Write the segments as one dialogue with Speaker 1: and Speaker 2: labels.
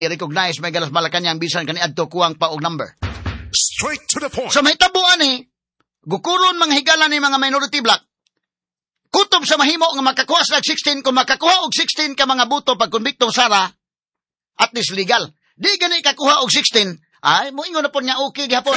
Speaker 1: i-recognize may galas Malacañang bisan kani adto kuwang pa og number.
Speaker 2: Straight to the point.
Speaker 1: So may tabuan ni gukuron mga higala ni mga minority black. Kutob sa mahimo nga makakuha sa 16 kung makakuha og 16 ka mga buto pag konbiktong Sara at least legal. Di gani kakuha og 16 ay mo ingon na po niya okay gihapon.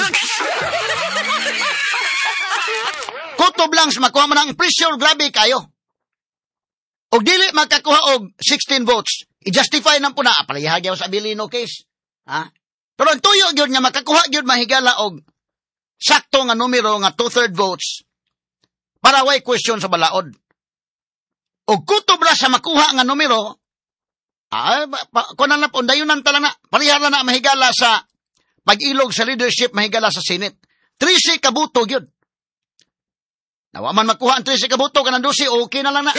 Speaker 1: Kutob lang sa makuha man ang pressure grabe kayo. Og dili makakuha og 16 votes, i-justify nang puna palihagyaw sa Abilino case. Ha? Pero ang tuyo gyud nga makakuha gyud mahigala og sakto nga numero nga 2/3 votes para way question sa balaod. Og kutob ra sa makuha nga numero, kunan na po, dayunan tala na, parihara na mahigala sa pag-ilog sa leadership mahigala sa Senate. 13 kabuto gyud. Nawa man makuha ang 13 kabuto kanang 12, okay na lang na.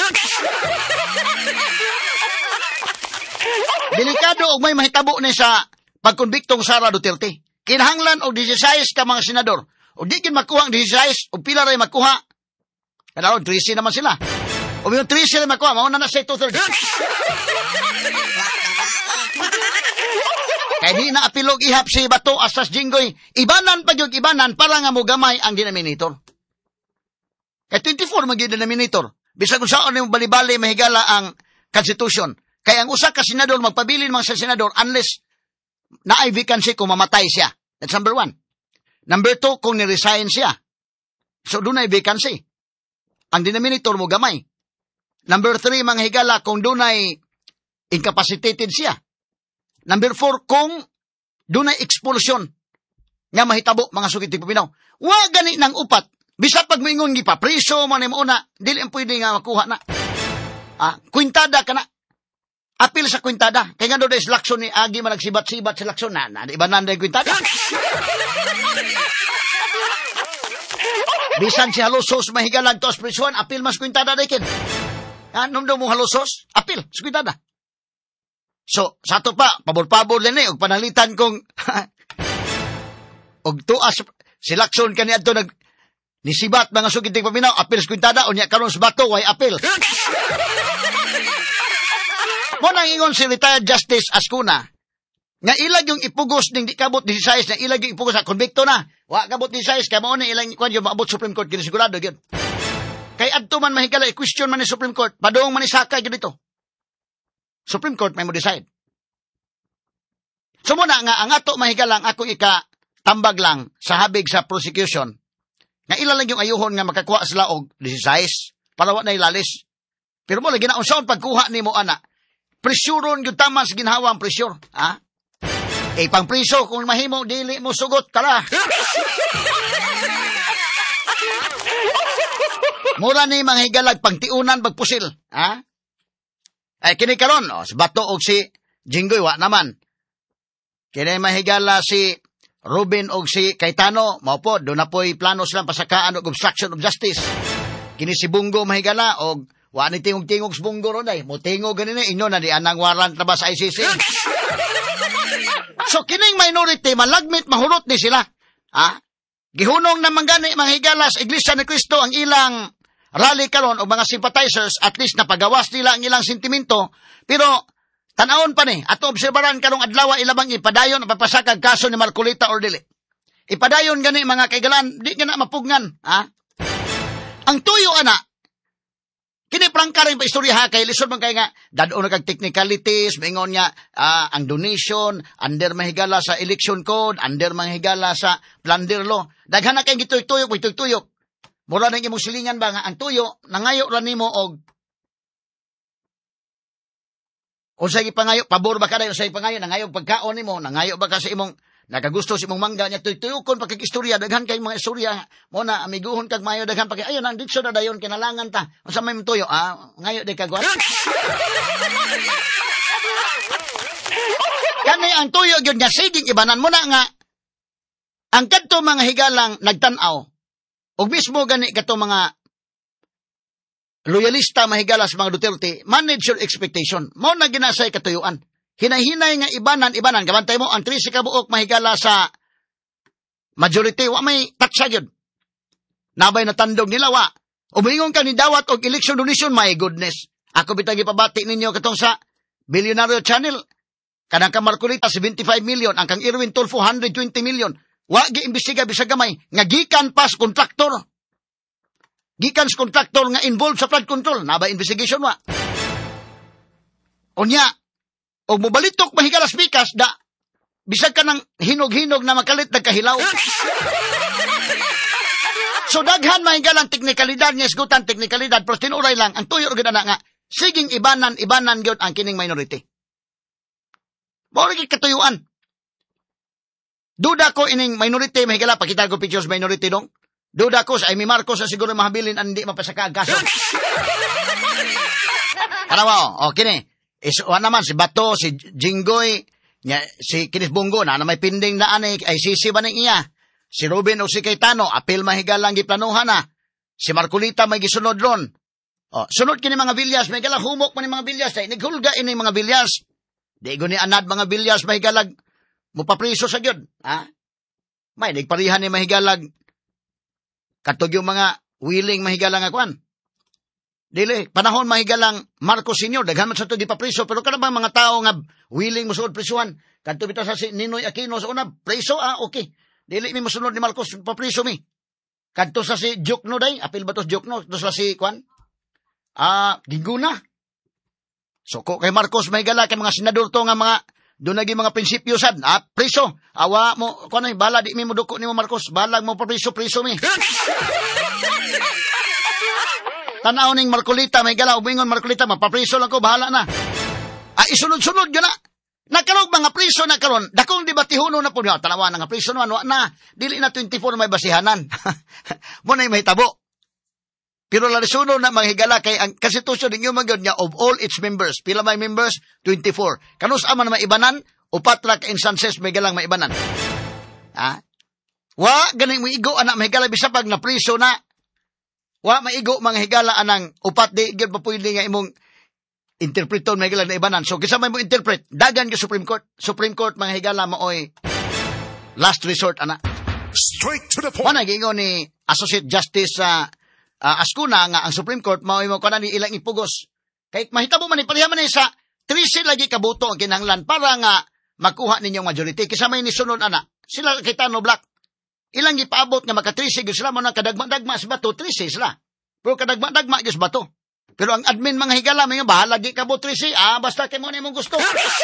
Speaker 1: Delikado og may mahitabo ni sa pagkonbiktong Sara Duterte. Kinahanglan og 16 ka mga senador. O di kin makuha ang 16, o pila ray makuha. Kaya 13 naman sila. O yung 13 ray makuha, mauna na sa 2/3. Kaya di na apilog ihap si Bato Astas Jinggoy. Ibanan pa yung ibanan para nga mo gamay ang denominator. Kaya 24 mag denominator. Bisa kung saan yung bali-bali mahigala ang Constitution. Kaya ang usa ka senador magpabilin mga sa senador unless na-ay vacancy kung mamatay siya. That's number 1. Number 2, kung ni-resign siya. So, doon ay vacancy. Ang denominator mo gamay. Number 3, mga higala, kung doon ay incapacitated siya. Number 4, kung doon ay expulsion. Nga mahitabo, mga sukiti pupinaw. Wa gani ng upat. Bisa pag moingon gipa, preso man mo una, dili ang pwede nga makuha na. Kwintada ka na. Apil sa kwintada. Kaya nga doon is lakson ni Agi man nagsibat-sibat sa lakson na. Iba na yung kwintada. Bisan si halusos mahigalan to as presuan, apil mas kwintada na ikin. Nung daw mo halusos, apil sa kwintada. So, sa to pa, pabor-pabor din og panalitan kong og tuas si lakson kaniya to nisibat mga sukiting paminaw, apil sa kwintada, o niya karon sa bato, way apil. Mo nang ingon si retired Justice Ascuna, nga ilag yung ipugos ng di kabot 16, na ilag yung ipugos sa konbikto na. Wa kabot 16, kaya mo na ilang kwan yung maabot Supreme Court, sigurado yun. Kay adto man mahigala, i-question man ni Supreme Court, padong man isakay yun dito. Supreme Court may mo decide. So muna nga, ang ato mahigala, ang ako tambag lang sa habig sa prosecution, nga ilalang yung ayuhon nga makakuha sila og 16 para wa na ilalis. Pero mo lagi na unsaon pagkuha nimo ana. Presyuron gyud tama sa ginhawa ang presyur, ha? Pang priso kung mahimo dili mo sugot tara. Mura ni mga higalag pagtiunan pagpusil, ha? Kini karon sa Bato og si Jinggoy wa naman. Kini mahigala si Ruben og si Cayetano, mao po, doon na po'y plano silang pasakaan og obstruction of justice. Kini si Bungo mahigala, og wa ni tingog-tingog sa Bungo ron ay, mutingog ganina, inyo na di anang warrant na ba sa ICC. So, kining minority, malagmit, mahurot ni sila. Gihunong naman gani, mga higala sa Iglesia ni Cristo, ang ilang rally karon o mga sympathizers, at least napagawas nila ang ilang sentimento, pero tanawon pa ni, ato obserbaran karong adlaw ilabang ipadayon ang papasakag kaso ni Marcolita or dili. Ipadayon gani mga kaigalan, di gana mapugnan, ha? Ang tuyo ana, kini prangka rin pa istorya ha, kay lisod man kay nga, dadon na kag technicalities, maingon nga, ang donation, under mahigala sa election code, under mahigala sa plunder law, daghan na kay gituyok. Mura na imong silingan ba nga, ang tuyo, nangayo ra nimo og unsay pangayo, pabor ba ka dayon unsay pangayo, nangayo pagkaon nimo, nangayo ba ka sa imong nagagusto sa imong mangga niya, tuyukon pa kag istorya, daghan kay mga istorya, mo na amiguhon kag mayo daghan pa kay ayon ang ditso na dayon kinalangan ta. Unsa may tuyo, ngayo di kag Kani ang tuyo gyud nga sigig ibanan mo na nga ang kadto mga higalang nagtan-aw og mismo gani kadto mga loyalista mahigala sa mga Duterte, manage your expectation. Mao na ginasay katuyuan. Hinay-hinay nga ibanan. Gabantay mo, ang 13 kabuok mahigala sa majority, wa may tatsa yun. Nabay na tandog nila, wa. Umingon ka ni dawat og election donation, my goodness. Ako bitang ipabati ninyo katong sa Billionaire Channel. Kanang kang Marcolita 75 million, ang kang Irwin Tulfo 120 million. Wa gi-imbestiga bisag gamay nga gikan pas kontraktor. Gikan sa kontraktor nga involved sa flood control, naba investigation wa. Unya, og mobalitok mahigalas bikas da bisag ka ng hinog-hinog na makalit nagkahilaw. So daghan mahigalang teknikalidad nga isgutan teknikalidad pero tinuray lang ang tuyo gid nga siging ibanan gyud ang kining minority. Mao ri katuyuan. Duda ko ining minority mahigala pakita ko pictures minority dong. Duda ko sa Amy Marcos sa siguro mahabilin ang hindi mapasaka gaso. Karawa kini. Isuan naman si Bato, si Jinggoy, si Kinis Bungo na may pinding na ani ay sisi ba iya. Si Ruben o si Cayetano, apil mahigalang giplanuhan na. Si Marcolita may gisunod ron. Sunod kini mga Villas, may galang humok man ni mga Villas. Naghulga ini mga Villas. Di ko ni anad mga Villas mahigalag mupapriso sa gyud. May nagparihan ni mahigalag katog yung mga willing mahigalang akuan. Dili, panahon mahigalang Marcos Sr. Daghan man sa ito gipapriso. Pero kada ba mga tao nga willing musuod prisuhan. Kadto bitaw sa si Ninoy Aquino sa una, priso, okay. Dili mi musunod ni Marcos papriso mi. Kadto sa si Jokno day, apil ba to Jokno? Kadto sa si Kwan? Ginguna. So ko kay Marcos mahigala kay mga senador to nga mga doon naging mga prinsipyo sad. Priso. Awa mo, kung ano, bala, di mi mo duko ni mo Marcos. Balag mo pa priso mi. Tanaw ning Marcolita, may gala, umingon Marcolita, mapapriso lang ko, bahala na. Isunod-sunod yun na. Nakarog mga priso na karon, dakong debatihuno na po niya. Tanawa na nga priso naman, na, dili na 24 may basihanan. Muna yung mahitabo. Pero lalisunod na mga higala kay ang konstitusyon ninyo magyod niya of all its members. Pila may members? 24. Kanus aman na maibanan, upat ra ka instances may galang maibanan. Wa, ganing mo igo, anak mahigala, bisa pag na priso na, wa maigo mga higala anang upat di gyud pa pwede nga imong interpreton mga higala na ibanan. So kisa may mo interpret dagan ka Supreme Court mga higala maoy last resort ana.
Speaker 2: Straight to the point.
Speaker 1: Mana gingon ni Associate Justice Ascuna nga ang Supreme Court maoy mo kana ni ilang ipugos. Kay mahitabo man ni pareha man sa 13 lagi kabuto ang kinahanglan para nga makuha ninyong majority. Kisa may nisunod ana. Sila Cayetano Black. Ilang ipaabot nga maka-30 sila mo na kadagma-dagma sa bato, 30 sila. Pero kadagma-dagma sa bato. Pero ang admin mga higala, may bahala di ka bo 30, basta kayo mo na mong gusto.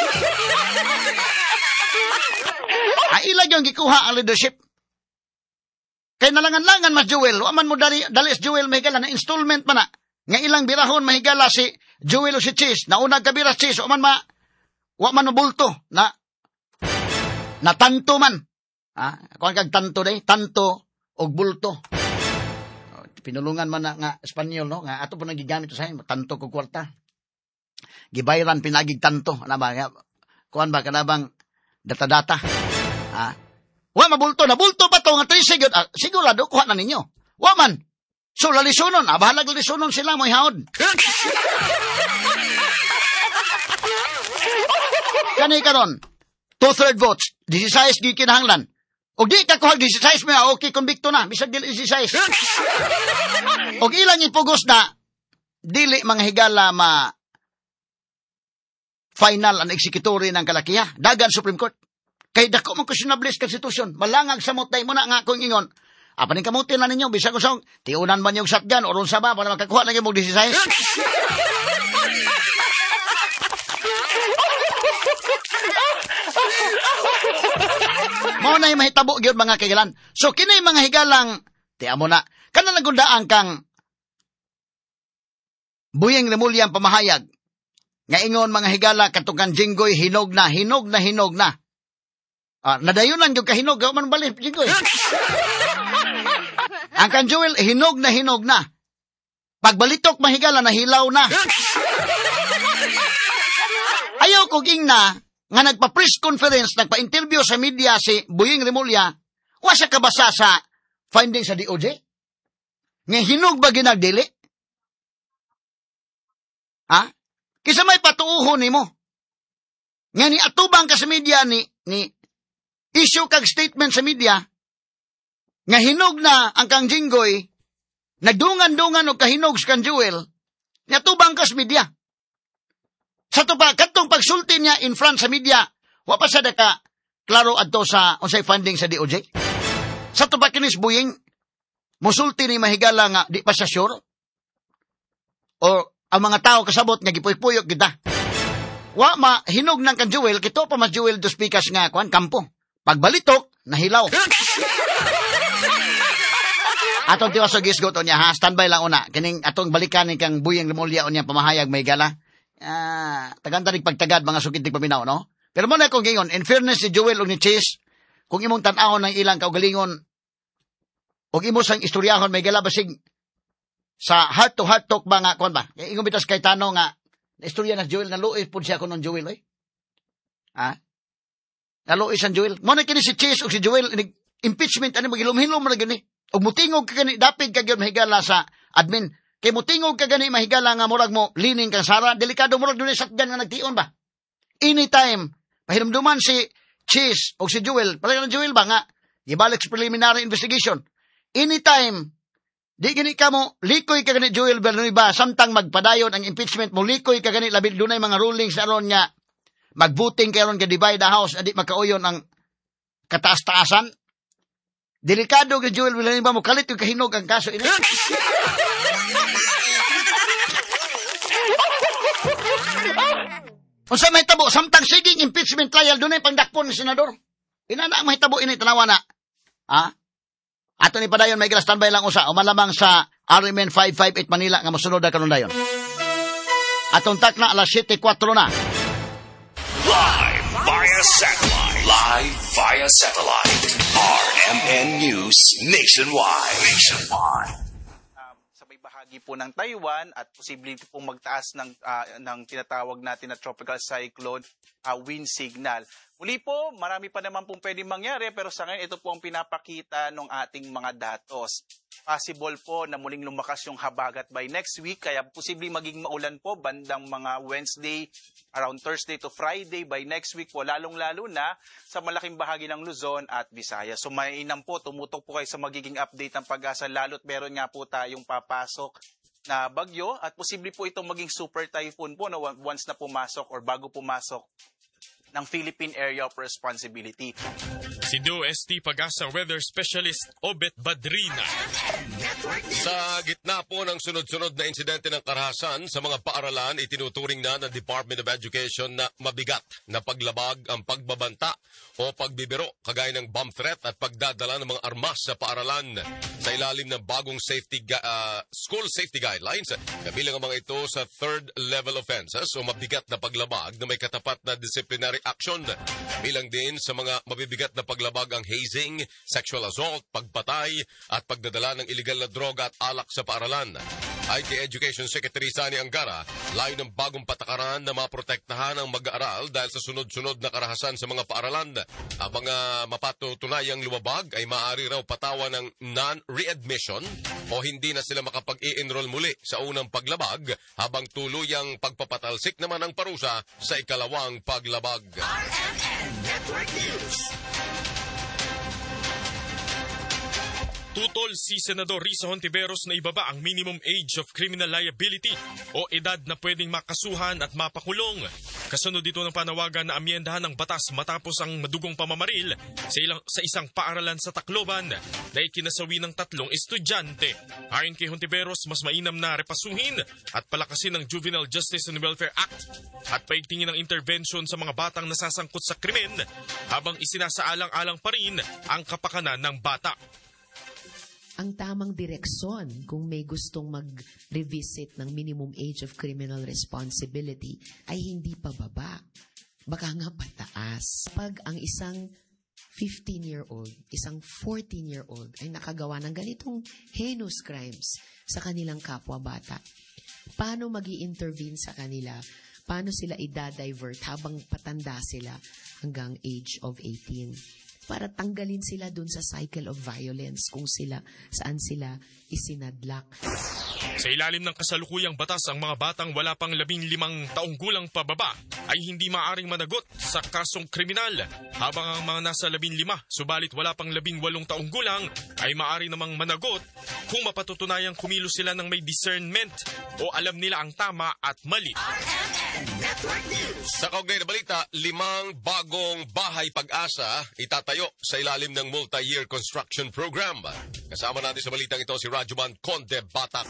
Speaker 1: Ilag yung gikuha ang leadership. Kaya nalangan-langan mas Joel, waman mo dali sa Joel mahigala na installment man na. Nga ilang birahon mahigala si Joel o si Cheese, naunag kabira si Cheese, waman mabulto, na tanto man. Kung kag tanto day, tanto og bulto. Pinulungan man na nga Espanyol, no? Nga ato po nagigamit sa akin, tanto ko kwarta. Gibayran pinagig tanto. Ano ba? Kuan ba? Kanabang data-data. Wa mabulto. Nabulto pa to nga 3 sigurado, kuha na ninyo. Wa man. So, lalisunon. Bahalag lalisunon sila mo ihawod. Kani karon 2/3 votes. 16 gikinahanglan. O di ka kuhag 16 mo, okay, konbikto na. Bisag dili 16. O ilang ipugos na, dili mga higala final ang executory ng kalakiha. Dagan Supreme Court. Kay dako man questionable constitution. Malangag sa mutay mo na nga kung ingon. Paning kamutin na ninyo, bisag usang, tiunan man yung shotgun, oron sa ba, para makakuha na yung 16. Mao na yung mahitabo gyud mga kaigalan. So kini mga higalang tiya mo na kana nagundaan kang Buyeng Remulla pamahayag nga ingon mga higala katukan Jinggoy hinog na. Nadayunan gyud ka hinog man balik Jinggoy. Ang kan Joel hinog na. Pagbalitok mahigala na hilaw na. Ayaw ko ging na nga nagpa-press conference, nagpa-interview sa media si Buyeng Remulla, wa siya kabasa sa findings sa DOJ? Nga hinog ba ginagdili? Kisa may patuuhon ni mo. Nga ni atubang ka sa media ni issue kag statement sa media, nga hinog na ang kang Jinggoy, nagdungan-dungan o kahinog sa kang Joel, nga atubang ka sa media. Sa to pa, katong pagsulti niya in front sa media, wa pa siya ka klaro adto sa unsay funding sa DOJ. Sa to pa kinis buying, musulti ni mahigala nga di pa siya sure. O ang mga tao kasabot nga gipuy-puyok kita. Wa ma hinog nang kan Joel, kito pa mas Joel dos pikas nga kuan kampo. Pagbalitok, nahilaw. Atong tiwas og isgot niya ha, standby lang una. Kining atong balikan ni kang buying lumulya niya pamahayag may gala. Tagantad ning pagtagad mga sugid ning paminaw, no? Pero mo na kung gingon, in fairness ni Joel o ni Chase, kung imong tan-awon ng ilang kaugalingon, o imo sang istoryahon may gala basig sa heart-to-heart talk ba nga, kuan ba? Ingon bitas kay Tano nga, na istorya na Joel, naluoy po siya kunon Joel, eh. Ha? Naluoy sang Joel. Mo na kini si Chase o si Joel, impeachment, ano, magilum-hilum na gani. O mutingog ka gani, dapig ka gani mahigala sa admin. Kay mutingog ka gani mahigala nga murag mo, lining kang Sara, delikado murag doon shotgun nga nagtion ba? Anytime, pahiramduman si Chase o si Joel, pala ng Joel ba nga, ibalik sa preliminary investigation. Anytime, di gani ka mo, likoy ka gani Joel Villanueva, samtang magpadayon ang impeachment mo, likoy ka gani, labil dunay mga rulings na ron nga, magbuting kayo ron ka divide the house, adi makauyon ang kataas-taasan. Delikado ka Joel Villanueva mo, kalit yung kahinog ang kaso ini. Kung sa mahitabo, samtang siging impeachment trial, dunay pangdakpon ng senador. Inana ang mahitabo ini, tanawa na. Ha? Ato ni padayon may standby lang usa o malamang sa RMN 558 Manila nga mosunod na karon dayon. Atong takna alas 7:04 na.
Speaker 2: Live via satellite. Live via satellite. RMN News Nationwide.
Speaker 3: Sabay bahagi po ng Taiwan at posibleng pong magtaas ng tinatawag natin na tropical cyclone wind signal. Muli po, marami pa naman pong pwedeng mangyari pero sa ngayon ito po ang pinapakita ng ating mga datos. Possible po na muling lumakas yung habagat by next week kaya posibleng maging maulan po bandang mga Wednesday, around Thursday to Friday by next week po, lalong-lalo na sa malaking bahagi ng Luzon at Visayas. So mainam po, tumutok po kayo sa magiging update ng Pag-asa lalo't meron nga po tayong papasok na bagyo at posible po itong maging super typhoon po na once na pumasok or bago pumasok ng Philippine Area of Responsibility.
Speaker 4: Si DOST Pag-asa Weather Specialist Obet Badrina.
Speaker 5: Sa gitna po ng sunod-sunod na insidente ng karahasan sa mga paaralan, itinuturing na ng Department of Education na mabigat na paglabag ang pagbabanta o pagbibiro kagaya ng bomb threat at pagdadala ng mga armas sa paaralan. Sa ilalim ng bagong school safety guidelines, kabilang ang mga ito sa third level offenses o mabigat na paglabag na may katapat na disciplinary action. Bilang din sa mga mabibigat na paglabag ang hazing, sexual assault, pagpatay at pagdadala ng iligal na droga at alak sa paaralan. Ay kay Education Secretary Sani Angara, layo ng bagong patakaran na maprotektahan ang mag-aaral dahil sa sunod-sunod na karahasan sa mga paaralan. Ang mga mapatutunayang lumabag ay maaari raw patawan ng non-readmission o hindi na sila makapag-i-enroll muli sa unang paglabag habang tuluyang pagpapatalsik naman ang parusa sa ikalawang paglabag.
Speaker 4: Tutol si Senador Risa Hontiveros na ibaba ang minimum age of criminal liability o edad na pwedeng makasuhan at mapakulong. Kasunod dito ng panawagan na amyendahan ng batas matapos ang madugong pamamaril sa isang paaralan sa Tacloban na ikinasawi ng 3 estudyante. Ayon kay Hontiveros, mas mainam na repasuhin at palakasin ang Juvenile Justice and Welfare Act at paigtingin ang intervention sa mga batang nasasangkot sa krimen habang isinasaalang-alang pa rin ang kapakanan ng bata.
Speaker 6: Ang tamang direksyon kung may gustong mag-revisit ng minimum age of criminal responsibility ay hindi pababa. Baka nga pataas. Pag ang isang 15-year-old, isang 14-year-old ay nakagawa ng ganitong heinous crimes sa kanilang kapwa-bata, paano magi-intervene sa kanila? Paano sila i-divert habang patanda sila hanggang age of 18? Para tanggalin sila dun sa cycle of violence kung saan sila isinadlak.
Speaker 4: Sa ilalim ng kasalukuyang batas, ang mga batang wala pang 15 taong gulang pababa ay hindi maaaring managot sa kasong kriminal, habang ang mga nasa 15 subalit wala pang 18 taong gulang ay maaari namang managot kung mapatutunayang kumilos sila ng may discernment o alam nila ang tama at mali.
Speaker 5: Sa kaugnay na balita, 5 bagong bahay pag-asa itatayo sa ilalim ng multi-year construction program. Kasama natin sa balitang ito si Rajuman Conde Batak.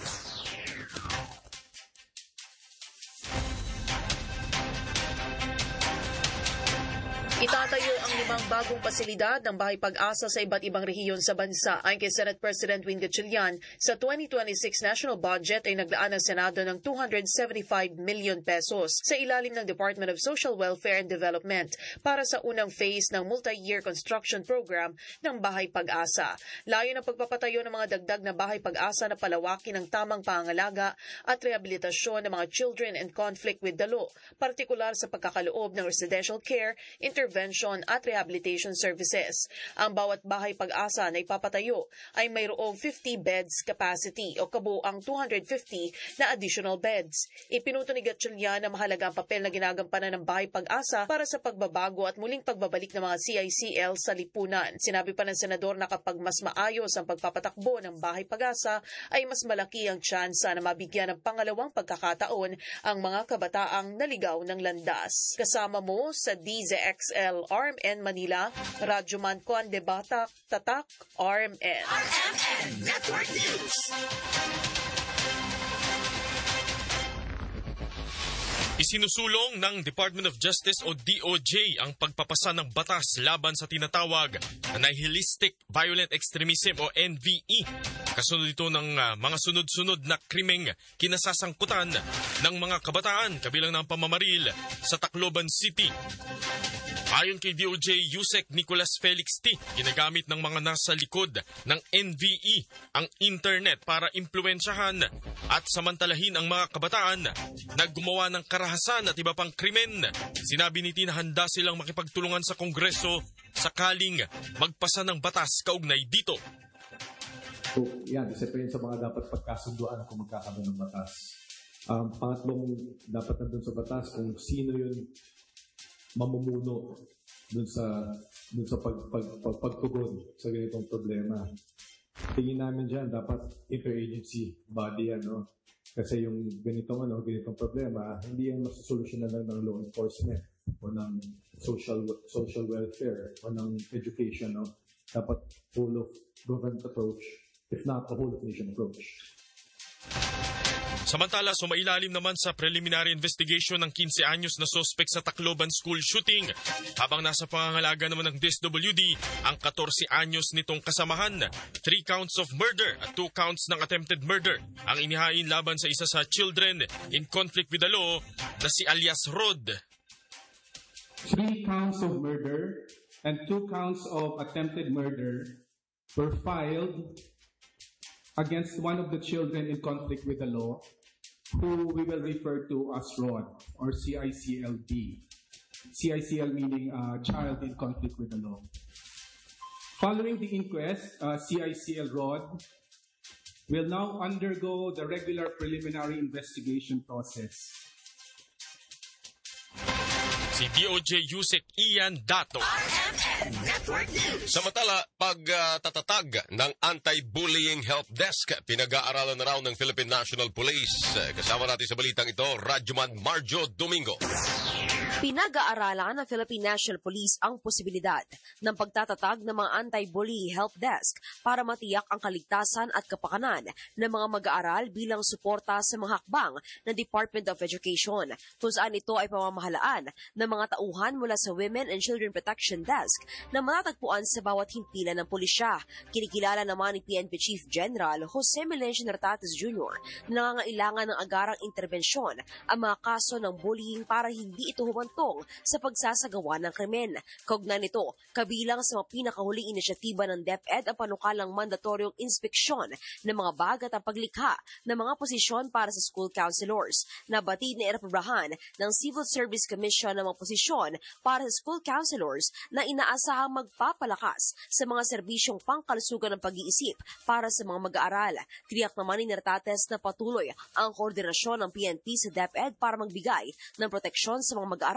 Speaker 7: Itatayo ang 5 bagong pasilidad ng Bahay Pag-asa sa iba't ibang rehiyon sa bansa. Ayon kay Senate President Win Gatchalian, sa 2026 national budget ay naglaan ng Senado ng 275 million pesos sa ilalim ng Department of Social Welfare and Development para sa unang phase ng multi-year construction program ng Bahay Pag-asa. Layo ng pagpapatayo ng mga dagdag na Bahay Pag-asa na palawakin ng tamang pangangalaga at rehabilitasyon ng mga children in conflict with the law, partikular sa pagkakaloob ng residential care, intervention at rehabilitation services. Ang bawat Bahay Pag-asa na ipapatayo ay mayroong 50 beds capacity o kabuang 250 na additional beds. Ipinuto ni Gatchalian na mahalaga ang papel na ginagampanan ng Bahay Pag-asa para sa pagbabago at muling pagbabalik ng mga CICL sa lipunan. Sinabi pa ng senador na kapag mas maayos ang pagpapatakbo ng Bahay Pag-asa ay mas malaki ang tsansa na mabigyan ng pangalawang pagkakataon ang mga kabataang naligaw ng landas. Kasama mo sa DZXL RMN Manila, Rajuman Conde Batak, Tatak, RMN.
Speaker 2: RMN Network News.
Speaker 4: Isinusulong ng Department of Justice o DOJ ang pagpapasa ng batas laban sa tinatawag na nihilistic violent extremism o NVE. Kasunod ito ng mga sunod-sunod na krimeng kinasasangkutan ng mga kabataan kabilang ng pamamaril sa Tacloban City. Ayon kay DOJ Yusek Nicolas Felix T, ginagamit ng mga nasa likod ng NVE ang internet para impluensyahan at samantalahin ang mga kabataan na gumawa ng karahasan at iba pang krimen. Sinabi ni T na handa silang makipagtulungan sa Kongreso sakaling magpasa ng batas kaugnay dito.
Speaker 8: So, yan, isa pa yun sa mga dapat pagkasunduan kung magkakaroon ng batas. Pangatlong dapat nandun sa batas kung sino yun mamumuno dun sa pagtugon sa ganitong problema. Tingin namin dyan, dapat interagency body yan, no? Kasi yung ganitong problema, hindi yan masusolusyonan lang ng law enforcement o ng social welfare o ng education, no? Dapat whole of government approach, if not a whole of nation approach.
Speaker 4: Samantala, sumailalim naman sa preliminary investigation ng 15 anyos na suspect sa Tacloban school shooting. Habang nasa pangangalaga naman ng DSWD ang 14 anyos nitong kasamahan. 3 counts of murder at 2 counts ng attempted murder ang inihain laban sa isa sa children in conflict with the law na si alias Rod.
Speaker 9: 3 counts of murder and 2 counts of attempted murder were filed against one of the children in conflict with the law, who we will refer to as ROD or CICLD. CICL meaning child in conflict with the law. Following the inquest, CICL ROD will now undergo the regular preliminary investigation process.
Speaker 4: Si DOJ Yusek Ian Dato.
Speaker 5: Samantala, pagtatatag ng Anti-Bullying Help Desk, pinag-aaralan na raw ng Philippine National Police. Kasama natin sa balitang ito, Rajuman Marjo Domingo.
Speaker 10: Pinag-aaralan ng Philippine National Police ang posibilidad ng pagtatatag ng mga anti-bully help desk para matiyak ang kaligtasan at kapakanan ng mga mag-aaral bilang suporta sa mga hakbang ng Department of Education, kung saan ito ay pamamahalaan ng mga tauhan mula sa Women and Children Protection Desk na matatagpuan sa bawat himpilan ng pulisya. Kinikilala naman ni PNP Chief General Jose Melencio Nartates Jr. na nangangailangan ng agarang intervensyon ang mga kaso ng bullying para hindi ito humantong sa pagsasagawa ng krimen. Kaugnay nito, kabilang sa mga pinakahuling inisyatiba ng DepEd ang panukalang mandatoryong inspeksyon ng mga bag at ang paglikha ng mga posisyon para sa school counselors. Nabatid na inaprobahan ng Civil Service Commission ng mga posisyon para sa school counselors na inaasahang magpapalakas sa mga serbisyong pangkalusugan ng pag-iisip para sa mga mag-aaral. Tiyak naman ni Nartates na patuloy ang koordinasyon ng PNP sa DepEd para magbigay ng proteksyon sa mga mag-aaral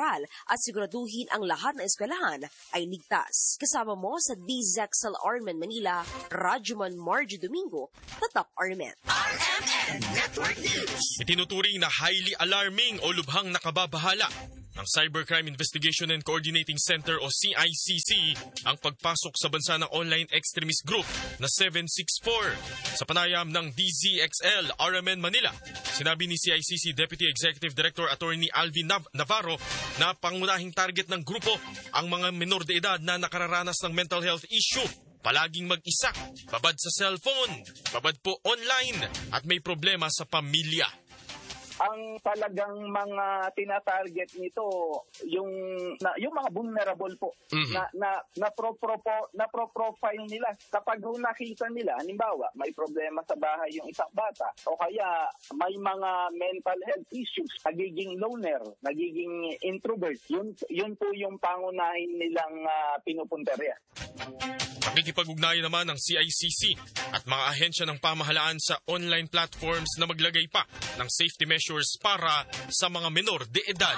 Speaker 10: mag-aaral at siguraduhin ang lahat ng eskwelahan ay ligtas. Kasama mo sa DZXL Armen Manila, Rajuman Marjo Domingo, Tatak Armen.
Speaker 2: RMN Network News.
Speaker 4: Itinuturing na highly alarming o lubhang nakababahala ng Cybercrime Investigation and Coordinating Center o CICC ang pagpasok sa bansa ng online extremist group na 764. Sa panayam ng DZXL RMN Manila, sinabi ni CICC Deputy Executive Director Attorney Alvin Navarro na pangunahing target ng grupo ang mga menor de edad na nakararanas ng mental health issue, palaging mag-isa, babad sa cellphone, babad po online at may problema sa pamilya.
Speaker 11: Ang talagang mga tina-target nito yung mga vulnerable po na pro-profile nila. Kapag nakita nila, halimbawa, may problema sa bahay yung isang bata o kaya may mga mental health issues, nagiging loner, nagiging introvert, yun po yung pangunahin nilang pinupunterya.
Speaker 4: Nakikipag-ugnayan naman ng CICC at mga ahensya ng pamahalaan sa online platforms na maglagay pa ng safety measures para sa mga menor de edad.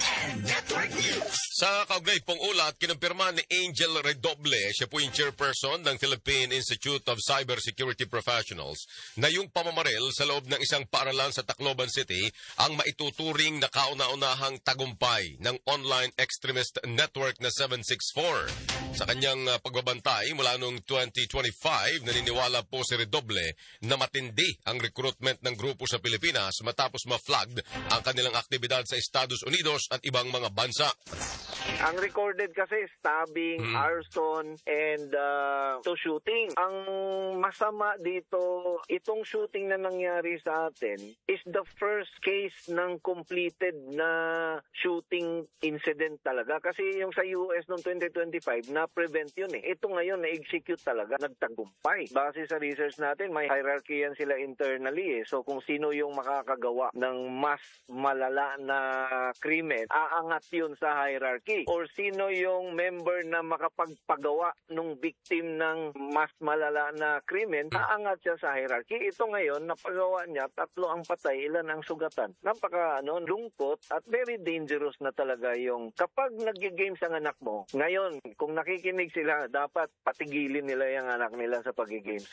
Speaker 5: Sa kaugnay pong ulat, kinumpirma ni Angel Redoble, siya po yung chairperson ng Philippine Institute of Cybersecurity Professionals, na yung pamamaril sa loob ng isang paaralan sa Tacloban City ang maituturing na kauna-unahang tagumpay ng online extremist network na 764. Sa kanyang pagbabantay mula noong 2025, naniniwala po si Redoble na matindi ang recruitment ng grupo sa Pilipinas matapos ma-flagged ang kanilang aktibidad sa Estados Unidos at ibang mga bansa.
Speaker 11: Ang recorded kasi stabbing, arson, and shooting. Ang masama dito, itong shooting na nangyari sa atin is the first case ng completed na shooting incident talaga. Kasi yung sa US noong 2025, na-prevent yun eh. Ito ngayon, na-execute talaga, nagtagumpay. Base sa research natin, may hierarchy yan sila internally eh. So kung sino yung makakagawa ng mas malala na krimen, aangat yun sa hierarchy. Or sino yung member na makapagpagawa ng victim ng mas malala na krimen, aangat siya sa hierarchy. Ito ngayon, napagawa niya, 3 ang patay, ilan ang sugatan. Napaka lungkot at very dangerous na talaga yung kapag nag-games ang anak mo. Ngayon, kung nakikinig sila, dapat patigilin nila yung anak nila sa pag-games.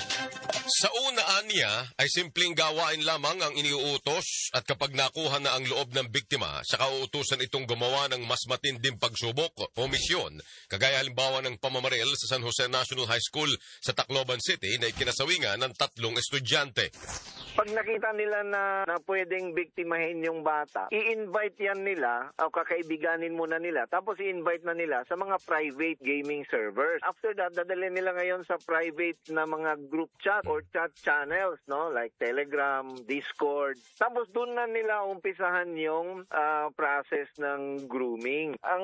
Speaker 5: Sa unaan niya ay simpleng gawain lamang ang iniuutos at kapag nakuha na ang loob ng biktima, saka uutusan itong gumawa ng mas matinding pagsubok o misyon, kagaya halimbawa ng pamamaril sa San Jose National High School sa Tacloban City na ikinasawingan ng 3 estudyante.
Speaker 11: Pag nakita nila na pwedeng biktimahin yung bata, i-invite yan nila o kakaibiganin muna nila, tapos i-invite na nila sa mga private gaming servers. After that, dadalhin nila ngayon sa private na mga group chat or chat channels, no, like Telegram, Discord. Tapos doon na nila umpisahan yung process ng grooming. Ang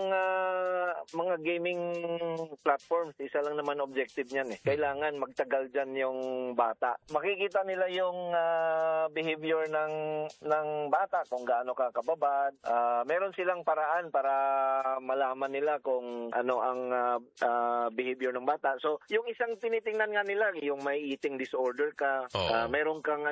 Speaker 11: mga gaming platforms, isa lang naman objective niyan eh. Kailangan magtagal dyan yung bata. Makikita nila yung behavior ng bata, kung gaano ka kababad. Meron silang paraan para malaman nila kung ano ang behavior ng bata. So, yung isang tinitingnan nga nila, yung may eating disorder ka, meron kang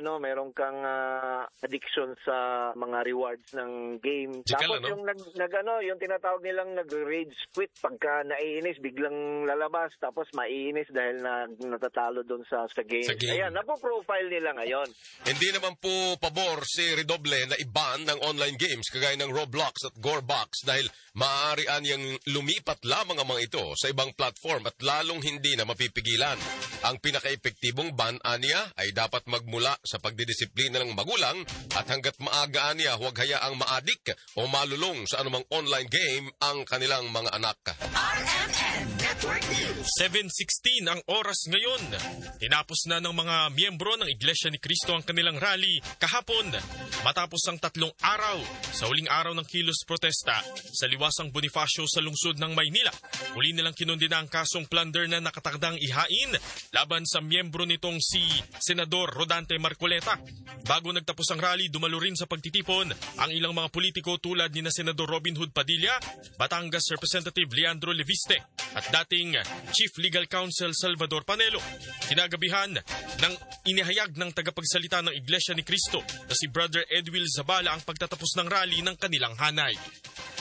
Speaker 11: addiction sa mga rewards ng game. Tapos yung yung tinatawag nilang nag-rage quit, pagka naiinis biglang lalabas, tapos maiinis dahil natatalo doon sa game. Ayan, napo-profile nila ngayon.
Speaker 5: Hindi naman po pabor si Redoble na i-ban ng online games kagaya ng Roblox at Gorebox dahil maaari anyang lumipat lamang ang mga ito sa ibang platform at lalong hindi na mapipigilan. Ang pinaka-epektibong ban aniya ay dapat magmula sa pagdidisiplina ng magulang at hanggat maaga aniya huwag hayaang maadik o malulong sa anumang online game ang kanilang mga anak.
Speaker 2: RMN Network News.
Speaker 4: 7:16 ang oras ngayon. Tinapos na ng mga miyembro ng Iglesia ni Cristo ang kanilang rally kahapon matapos ang 3 araw sa huling araw ng kilos protesta sa liwasang Bonifacio sa lungsod ng Maynila. Huli nilang kinundina ang kasong plunder na nakatakdang ihain laban sa miyembro nitong si Senador Rodante Marcoleta. Bago nagtapos ang rally, dumalo rin sa pagtitipon ang ilang mga politiko tulad ni na Senador Robin Hood Padilla, Batangas Representative Leandro Leviste at dating Chief Legal Counsel Salvador Panelo. Kinagabihan ng inihayag ng tagapagsalita ng Iglesia ni Cristo na si Brother Edwil Zabala ang pagtatapos ng rally ng kanilang hanay.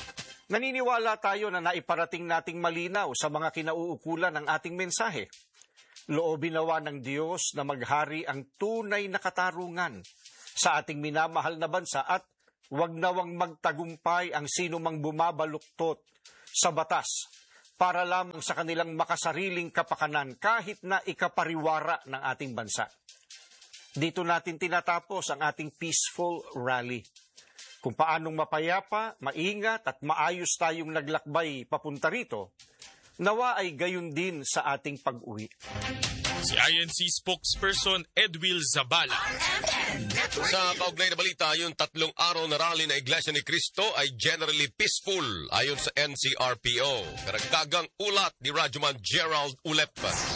Speaker 12: Naniniwala tayo na naiparating nating malinaw sa mga kinauukulan ng ating mensahe. Loobin nawa ng Diyos na maghari ang tunay na katarungan sa ating minamahal na bansa at wag nawang magtagumpay ang sino mang bumabaluktot sa batas para lamang sa kanilang makasariling kapakanan kahit na ikapariwara ng ating bansa. Dito natin tinatapos ang ating peaceful rally. Kung paanong mapayapa, maingat at maayos tayong naglakbay papunta rito, nawa ay gayon din sa ating pag-uwi.
Speaker 4: Si INC spokesperson Edwil Zabala.
Speaker 5: Sa kaugnay na balita, yung 3 araw na rally na Iglesia ni Cristo ay generally peaceful ayon sa NCRPO. Karagdagang ulat ni Rajuman Gerald Ulep.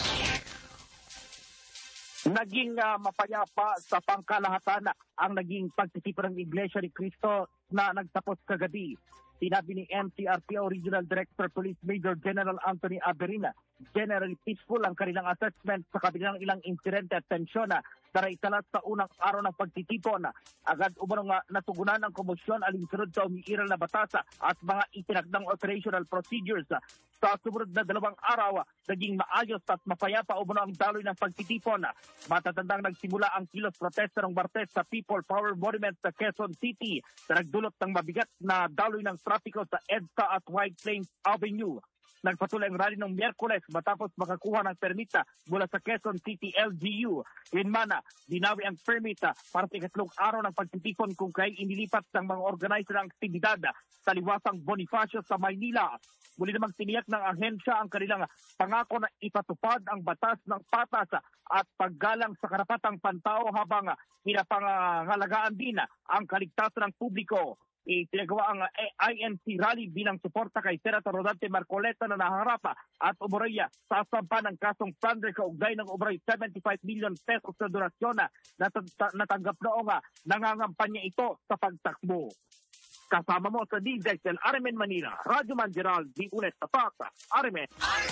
Speaker 13: Naging mapayapa sa pangkalahatan ang naging pagtitipon ng Iglesia ni Cristo na nagtapos kagabi. Sinabi ni NCRPO Regional Director Police Major General Anthony Aberina, generally peaceful ang kanilang assessment sa kabila ng ilang insidente at tensyon na naitalat sa unang araw ng pagtitipon. Agad umanong natugunan ang komosyon alinsunod sa umiiral na batas at mga itinakdang operational procedures. Sa sumunod na 2 araw, naging maayos at mapayapa umano ang daloy ng pagtitipon. Matatandang nagsimula ang kilos protesta ng Martes sa People Power Monument sa Quezon City na nagdulot ng mabigat na daloy ng trapiko sa EDSA at White Plains Avenue. Nagpatuloy ang rally ng Miyerkules matapos makakuha ng permita mula sa Quezon City LGU. Inmana, dinawi ang permita para sa 3 araw ng pagtitipon kung kaya inilipat ng mga organizer ng aktibidad sa liwasang Bonifacio sa Maynila. Muli namang tiniyak ng ahensya ang kanilang pangako na ipatupad ang batas ng patas at paggalang sa karapatang pantao habang pinapangalagaan din ang kaligtasan ng publiko. Itinagawa ang INC rally bilang suporta kay Senator Rodante Marcoleta na naharap at umuraya sa sampa ng kasong plunder kaugnay ng umuraya 75 million pesos na donasyon na natanggap noong nangangampanya ito sa pagtakbo. Kasama mo sa DZXL RMN Manila, Radyo Man Gerald, di ulit tapak, RMN.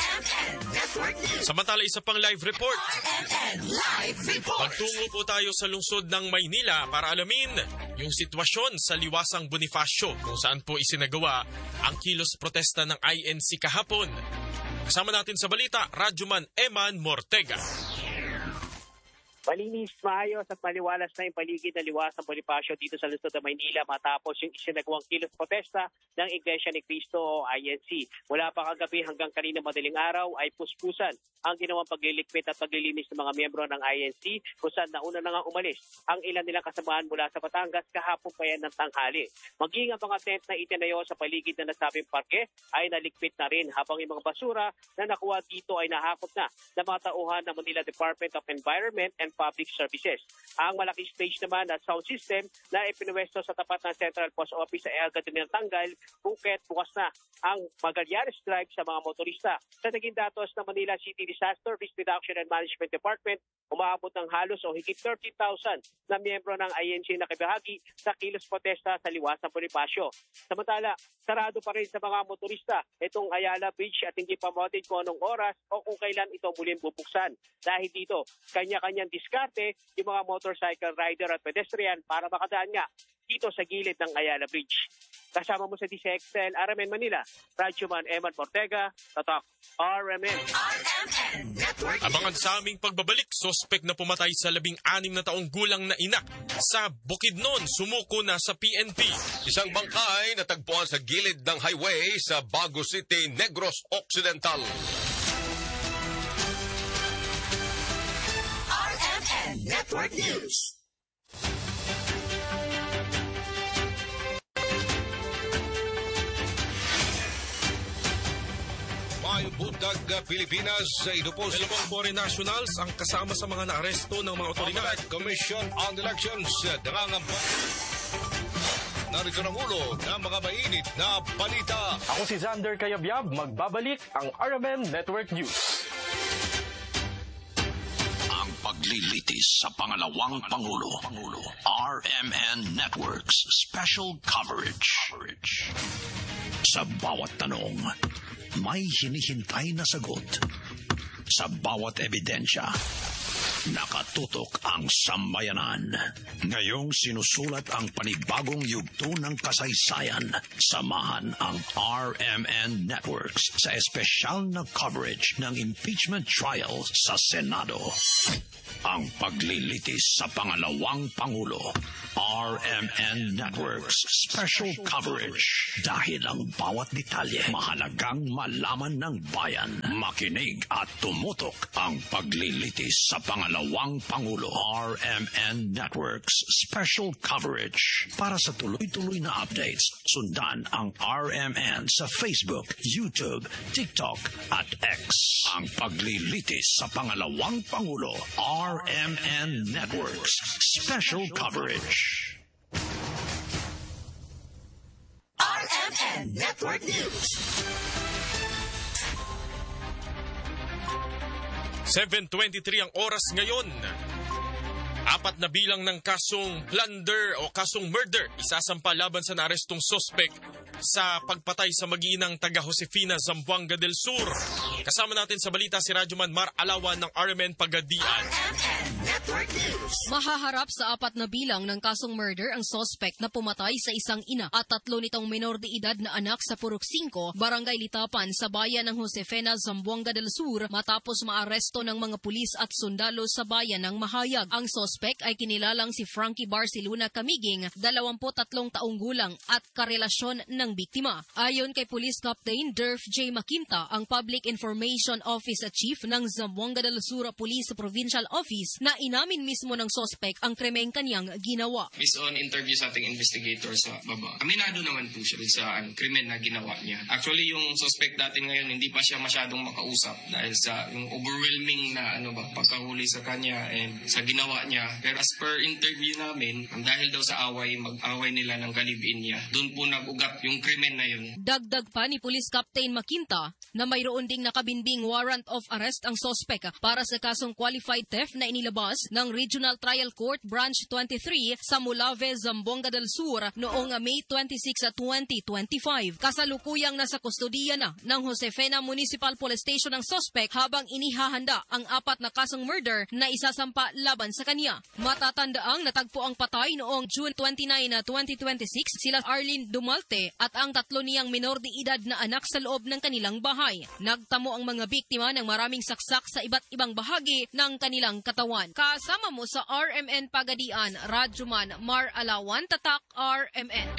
Speaker 4: Samantala, isa pang live report. Magtungo po tayo sa lungsod ng Maynila para alamin yung sitwasyon sa liwasang Bonifacio kung saan po isinagawa ang kilos protesta ng INC kahapon. Kasama natin sa balita, Radyoman Eman Mortega.
Speaker 14: Malinis, maayos at maliwalas na yung paligid na liwasang Bonifacio dito sa lungsod ng Maynila matapos yung isinagawang kilos protesta ng Iglesia ni Cristo o INC. Mula pa kagabi hanggang kanina madaling araw ay puspusan ang ginawang paglilikpit at paglilinis ng mga miyembro ng INC kung saan nauna na nga umalis ang ilan nilang kasamaan mula sa Batangas kahapon pa yan ng tanghali. Maging ang mga tent na itinayo sa paligid na nasabing parke ay nalikpit na rin habang yung mga basura na nakuha dito ay nahakot na ng mga tauhan ng Manila Department of Environment and Public Services. Ang malaking stage naman at sound system na ipinuwesto sa tapat ng Central Post Office ay agad din tanggal bukit bukas na ang Magallanes Drive sa mga motorista. Sa naging datos ng Manila City Disaster Risk Reduction and Management Department, umaabot ng halos o higit 30,000 na miyembro ng INC na nakibahagi sa kilos protesta sa liwasang Bonifacio. Samantala, sarado pa rin sa mga motorista itong Ayala Bridge at hindi pa matin kung anong oras o kung kailan ito muling bubuksan. Dahil dito, kanya-kanyang diskarte yung mga motorcycle rider at pedestrian para makadaan nga dito sa gilid ng Ayala Bridge. Kasama mo sa DZXL, RMN Manila, Radyoman Eman Ortega, Tatak, RMN.
Speaker 4: Abangan sa aming pagbabalik, sospek na pumatay sa 16 na taong gulang na ina sa Bukidnon, sumuko na sa PNP.
Speaker 5: Isang bangkay natagpuan sa gilid ng highway sa Bago City, Negros Occidental.
Speaker 2: RMN Network News.
Speaker 15: Mayong buntag Pilipinas sa idupos.
Speaker 4: Dalawang foreign nationals ang kasama sa mga naaresto ng mga otoridad.
Speaker 15: Commission on Elections nangangampanya. Narito ng ulo ng mga mainit na balita.
Speaker 16: Ako si Xander Kayabyab, magbabalik ang RMN Network News.
Speaker 17: Ang paglilitis sa pangalawang Pangulo. RMN Network's special coverage. Sa bawat tanong, may hinihintay na sagot. Sa bawat ebidensya, Nakatutok ang sambayanan. Ngayong sinusulat ang panibagong yugto ng kasaysayan. Samahan ang RMN Networks sa espesyal na coverage ng impeachment trial sa Senado. Ang paglilitis sa pangalawang Pangulo. RMN Networks Special Coverage. Dahil ang bawat detalye mahalagang malaman ng bayan. Makinig at tumutok ang paglilitis sa pangalawang Pangulo. RMN Networks Special Coverage. Para sa tuloy-tuloy na updates, sundan ang RMN sa Facebook, YouTube, TikTok at X. Ang paglilitis sa pangalawang Pangulo. RMN Networks Special Coverage.
Speaker 2: RMN Network News.
Speaker 4: 7:23 ang oras ngayon. 4 na bilang ng kasong plunder o kasong murder isasampa laban sa naarestong sospek sa pagpatay sa mag-iinang taga Josefina, Zamboanga del Sur. Kasama natin sa balita si Radyoman Mar Alawan ng RMN Pagadian.
Speaker 18: Mahaharap sa 4 na bilang ng kasong murder ang sospek na pumatay sa isang ina at 3 nitong menor de edad na anak sa Purok 5, Barangay Litapan sa bayan ng Josefina, Zamboanga del Sur matapos maaresto ng mga pulis at sundalo sa bayan ng Mahayag. Ang sospek ay kinilalang si Frankie Barcelona Camiging, 23 taong gulang at karelasyon ng biktima. Ayon kay Police Captain Derf J. Makinta, ang Public Information Office Chief ng Zamboanga del Sur Police Provincial Office, na inamin mismo ng sospek ang krimeng kanyang ginawa.
Speaker 19: Based on interview sa ating investigator sa baba, aminado naman po siya sa krimen na ginawa niya. Actually, yung suspect natin ngayon, hindi pa siya masyadong makausap dahil sa yung overwhelming na pagkahuli sa kanya and sa ginawa niya. Pero as per interview namin, dahil daw sa away, mag-away nila ng kalibin niya, doon po nag-ugat yung krimen na yun.
Speaker 18: Dagdag pa ni Police Captain Makinta na mayroon ding nakabinbing warrant of arrest ang sospek para sa kasong qualified theft na inilabas ng Regional Trial Court Branch 23 sa Mulave, Zamboanga del Sur noong May 26, 2025. Kasalukuyang nasa kustodiya na ng Josefina Municipal Police Station ang sospek habang inihahanda ang 4 na kasong murder na isasampa laban sa kanya. Matatandaang natagpo ang patay noong June 29, 2026 sila Arlene Dumalte at ang 3 niyang minor de edad na anak sa loob ng kanilang bahay. Nagtamo ang mga biktima ng maraming saksak sa iba't ibang bahagi ng kanilang katawan. Kasama mo sa RMN Pagadian, Radyoman Mar Alawan, Tatak RMN.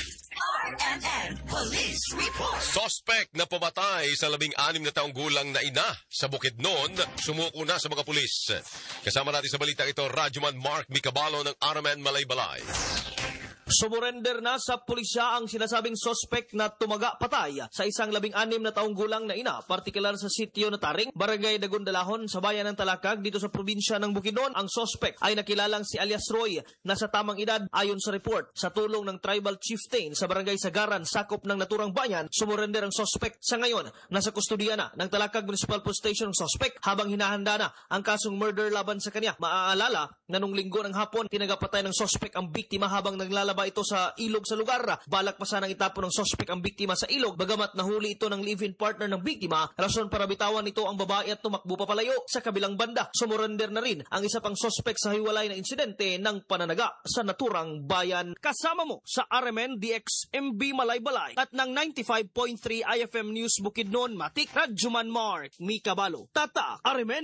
Speaker 2: RMN Police Report.
Speaker 5: Sospek na pumatay sa 16 na taong gulang na ina sa Bukidnon, sumuko na sa mga pulis. Kasama natin sa balita ito, Radyoman Mark Micabalo ng RMN Malaybalay.
Speaker 20: Sumurender na sa pulisya ang sinasabing sospek na tumaga-patay sa isang 16 na taong gulang na ina, partikular sa sitio na Taring, Barangay Dagundalahon sa bayan ng Talakag dito sa probinsya ng Bukidnon. Ang sospek ay nakilalang si alias Roy na sa tamang edad ayon sa report. Sa tulong ng tribal chieftain sa Barangay Sagaran, sakop ng naturang bayan, sumurender ang sospek. Sa ngayon, nasa kustodiya na ng Talakag Municipal Police Station ang sospek habang hinahanda na ang kasong murder laban sa kanya. Maaalala na nung linggo ng hapon, tinagapatay ng sospek ang biktima habang naglalaba ito sa ilog sa lugar. Balak pa sanang itapon ng sospek ang biktima sa ilog, bagamat nahuli ito ng live-in partner ng biktima, rason para bitawan nito ang babae at tumakbo papalayo. Sa kabilang banda, sumurender na rin ang isa pang sospek sa hiwalay na insidente ng pananaga sa naturang bayan. Kasama mo sa RMN DXMB Malaybalay at ng 95.3 IFM News Bukidnon, Matik, Radyoman Mark Micabalo, Tata, RMN.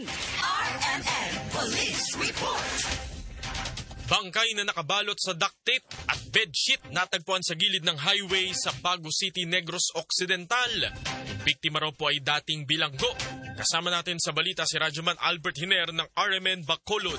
Speaker 2: RMN Police Report.
Speaker 4: Bangkay na nakabalot sa duct tape at bedsheet natagpuan sa gilid ng highway sa Bago City, Negros Occidental. Yung biktima raw po ay dating bilanggo. Kasama natin sa balita si Radyoman Albert Hiner ng RMN Bacolod.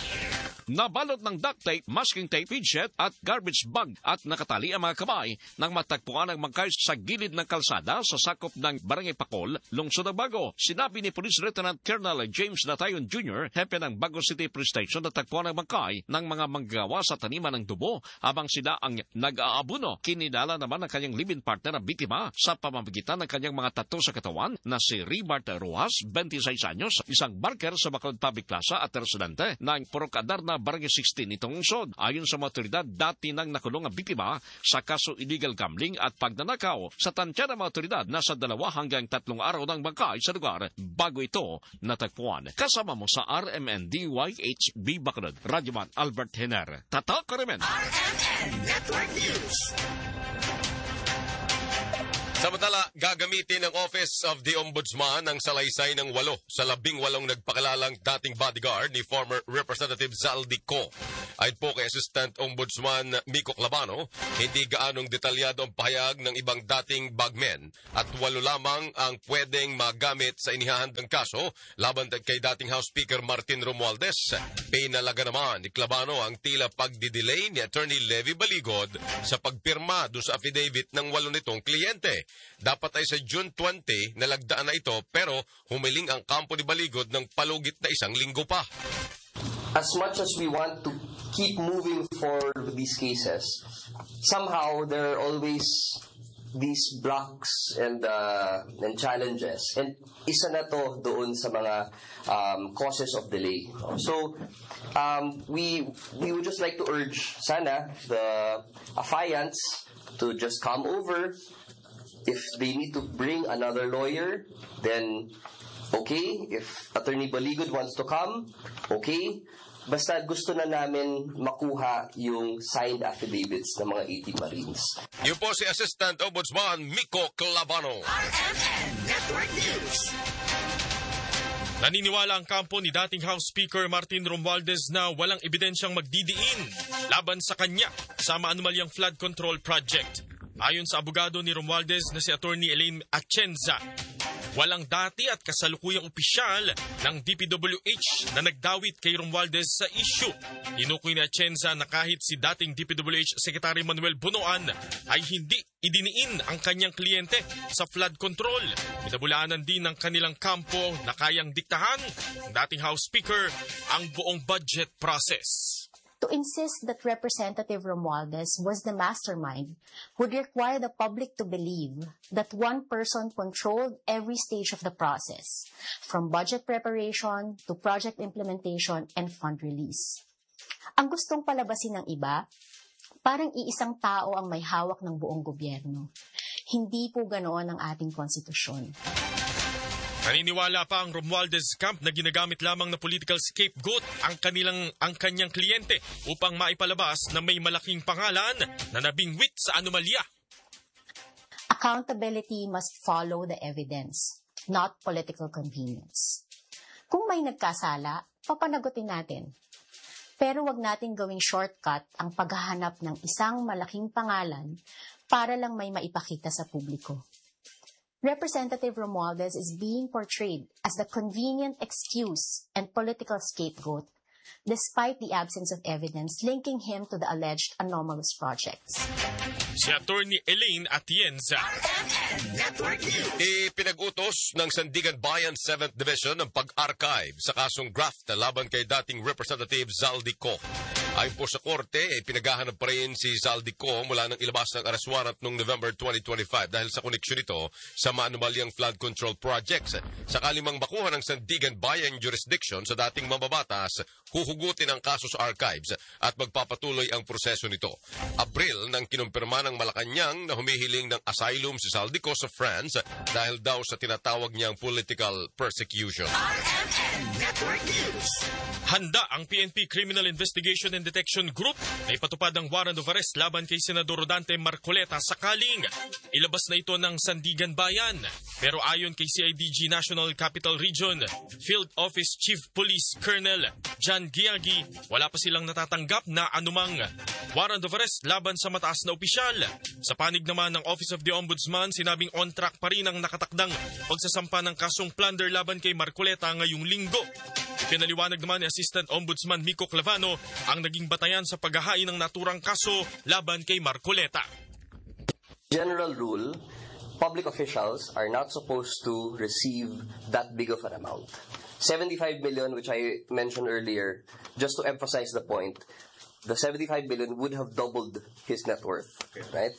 Speaker 21: Nabalot ng duct tape, masking tape, bedsheet at garbage bag at nakatali ang mga kamay nang matagpuan ang bangkay sa gilid ng kalsada sa sakop ng Barangay Pacol, Lungsod ng Bago. Sinabi ni Police Lieutenant Colonel James Natayon Jr., hepe ng Bago City Police Station, na tagpuan ang bangkay ng mga manggagawa sa taniman ng dubo habang sila ang nag-aabuno. Kinilala naman ang kanyang live-in partner na biktima sa pamamagitan ng kanyang mga tattoo sa katawan na si Ribart Rojas, 26 anyos, isang barker sa Bacolod Public Plaza at residente ng Purok Adarna, na Barangay 16 nitong lungsod. Ayon sa mga otoridad, dati nang nakulong ang biktima sa kaso illegal gambling at pagnanakaw. Sa tansya ng mga otoridad, nasa 2 hanggang 3 araw ng bangkay sa lugar bago ito natagpuan. Kasama mo sa RMN DYHB Bacolod, Radyoman Albert Hener. Tatak RMN
Speaker 2: Network News.
Speaker 5: Samantala, gagamitin ng Office of the Ombudsman ang salaysay ng 8 sa 18 nagpakilalang dating bodyguard ni former Representative Zaldi Co. Ayon po kay Assistant Ombudsman Miko Clavano, hindi gaanong detalyado ang pahayag ng ibang dating bagmen at 8 lamang ang pwedeng magamit sa inihahandang kaso laban kay dating House Speaker Martin Romualdez. Pinalaga naman ni Clavano ang tila pagdidelay ni Attorney Levy Baligod sa pagpirma do sa affidavit ng 8 nitong kliyente. Dapat ay sa June 20 nalagdaan na ito pero humiling ang kampo ni Baligod ng palugit na 1 linggo pa.
Speaker 1: As much as we want to keep moving forward with these cases, somehow there are always these blocks and challenges. And isa na to doon sa mga causes of delay. So we would just like to urge sana the affiants to just come over. If they need to bring another lawyer, then okay. If Attorney Baligod wants to come, okay. Basta gusto na namin makuha yung signed affidavits ng mga 80 Marines.
Speaker 5: Yun po si Assistant Ombudsman Miko Clavano.
Speaker 2: RMN Network News.
Speaker 4: Naniniwala ang kampo ni dating House Speaker Martin Romualdez na walang ebidensyang magdidiin laban sa kanya sa maanumalyang flood control project. Ayon sa abogado ni Romualdez na si Attorney Elaine Atienza, walang dati at kasalukuyang opisyal ng DPWH na nagdawit kay Romualdez sa issue. Tinukoy ni Atienza na kahit si dating DPWH Secretary Manuel Bunoan ay hindi idiniin ang kanyang kliyente sa flood control. Pinabulaanan din ng kanilang kampo na kayang diktahan ng dating House Speaker ang buong budget process.
Speaker 22: To insist that Representative Romualdez was the mastermind would require the public to believe that one person controlled every stage of the process, from budget preparation to project implementation and fund release. Ang gustong palabasin ng iba, parang iisang tao ang may hawak ng buong gobyerno. Hindi po ganoon ang ating konstitusyon.
Speaker 4: Naniniwala pa ang Romualdez camp na ginagamit lamang na political scapegoat ang kanyang kliyente upang maipalabas na may malaking pangalan na nabingwit sa anomalya.
Speaker 22: Accountability must follow the evidence, not political convenience. Kung may nagkasala, papanagutin natin. Pero wag natin gawing shortcut ang paghahanap ng isang malaking pangalan para lang may maipakita sa publiko. Representative Romualdez is being portrayed as the convenient excuse and political scapegoat despite the absence of evidence linking him to the alleged anomalous projects.
Speaker 4: Si Attorney Elaine Atienza.
Speaker 5: Ipinag-utos ng Sandigan Bayan 7th Division ng pag-archive sa kasong graft laban kay dating Representative Zaldi Co. Ayon po sa korte, pinaghahanap pa rin si Zaldi Co mula nang ilabas ng arrest warrant noong November 2025 dahil sa koneksyon nito sa maanumalyang flood control projects. Sakali mang makuha ng Sandigan Bayan jurisdiction sa dating mambabatas, huhugutin ang kaso sa archives at magpapatuloy ang proseso nito. Abril nang kinumpirma ng Malacanang na humihiling ng asylum si Zaldi Co sa France dahil daw sa tinatawag niyang political persecution.
Speaker 4: Handa ang PNP Criminal Investigation and Detection Group na ipatupad ang warrant of arrest laban kay Senador Rodante Marcoleta sakaling ilabas na ito ng Sandigan Bayan. Pero ayon kay CIDG National Capital Region Field Office Chief Police Colonel John Giagi, wala pa silang natatanggap na anumang warrant of arrest laban sa mataas na opisyal. Sa panig naman ng Office of the Ombudsman, sinabing on track pa rin ang nakatakdang pagsasampa ng kasong plunder laban kay Marcoleta ngayong linggo. Pinaliwanag naman ni Assistant Ombudsman Miko Clavano ang naging batayan sa paghahain ng naturang kaso laban kay Marcoleta.
Speaker 1: General rule, public officials are not supposed to receive that big of an amount. 75 million, which I mentioned earlier, just to emphasize the point, the 75 million would have doubled his net worth, right?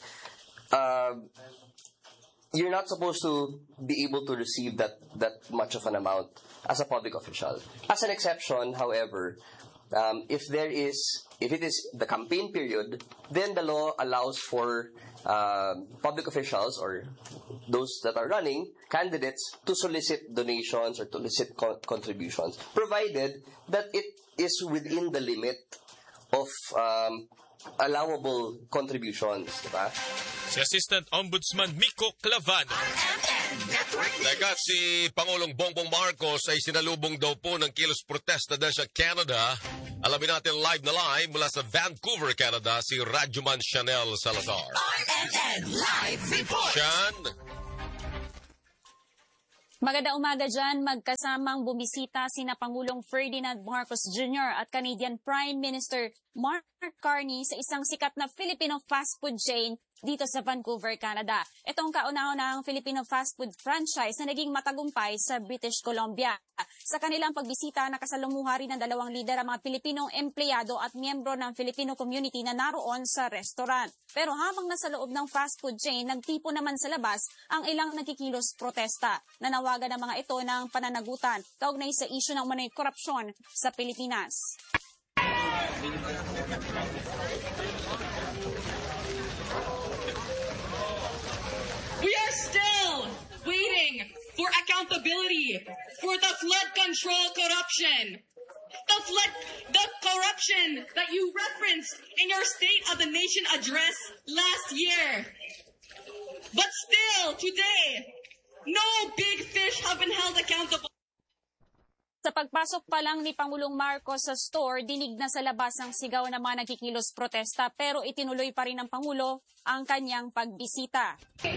Speaker 1: You're not supposed to be able to receive that much of an amount as a public official. As an exception, however, if it is the campaign period, then the law allows for public officials or those that are running candidates to solicit donations or to solicit contributions, provided that it is within the limit of allowable contributions, diba?
Speaker 4: Si Assistant Ombudsman Miko Clavano.
Speaker 5: Teka, si Pangulong Bongbong Marcos ay sinalubong daw po ng kilos protesta dahil sa Canada. Alamin natin live na live mula sa Vancouver, Canada, si Rajuman Chanel Salazar.
Speaker 2: RMN Live Report.
Speaker 5: Shan?
Speaker 3: Magandang umaga dyan, magkasamang bumisita sina Pangulong Ferdinand Marcos Jr. at Canadian Prime Minister Mark Carney sa isang sikat na Filipino fast food chain dito sa Vancouver, Canada. Itong kauna-unahang Filipino fast food franchise na naging matagumpay sa British Columbia. Sa kanilang pagbisita, nakasalumuha rin ng dalawang lider ang mga Pilipinong empleyado at miyembro ng Filipino community na naroon sa restaurant. Pero habang nasa loob ng fast food chain, nagtipo naman sa labas ang ilang nagkikilos protesta. Nanawagan ng mga ito ng pananagutan kaugnay sa isyu ng umano'y korupsyon sa Pilipinas.
Speaker 6: We are still waiting for accountability for the flood control corruption. The corruption that you referenced in your State of the Nation address last year. But still, today, no big fish have been held accountable.
Speaker 3: Sa pagpasok pa lang ni Pangulong Marcos sa store, dinig na sa labas ang sigaw ng mga nagkikilos protesta pero itinuloy pa rin ng Pangulo ang kanyang pagbisita.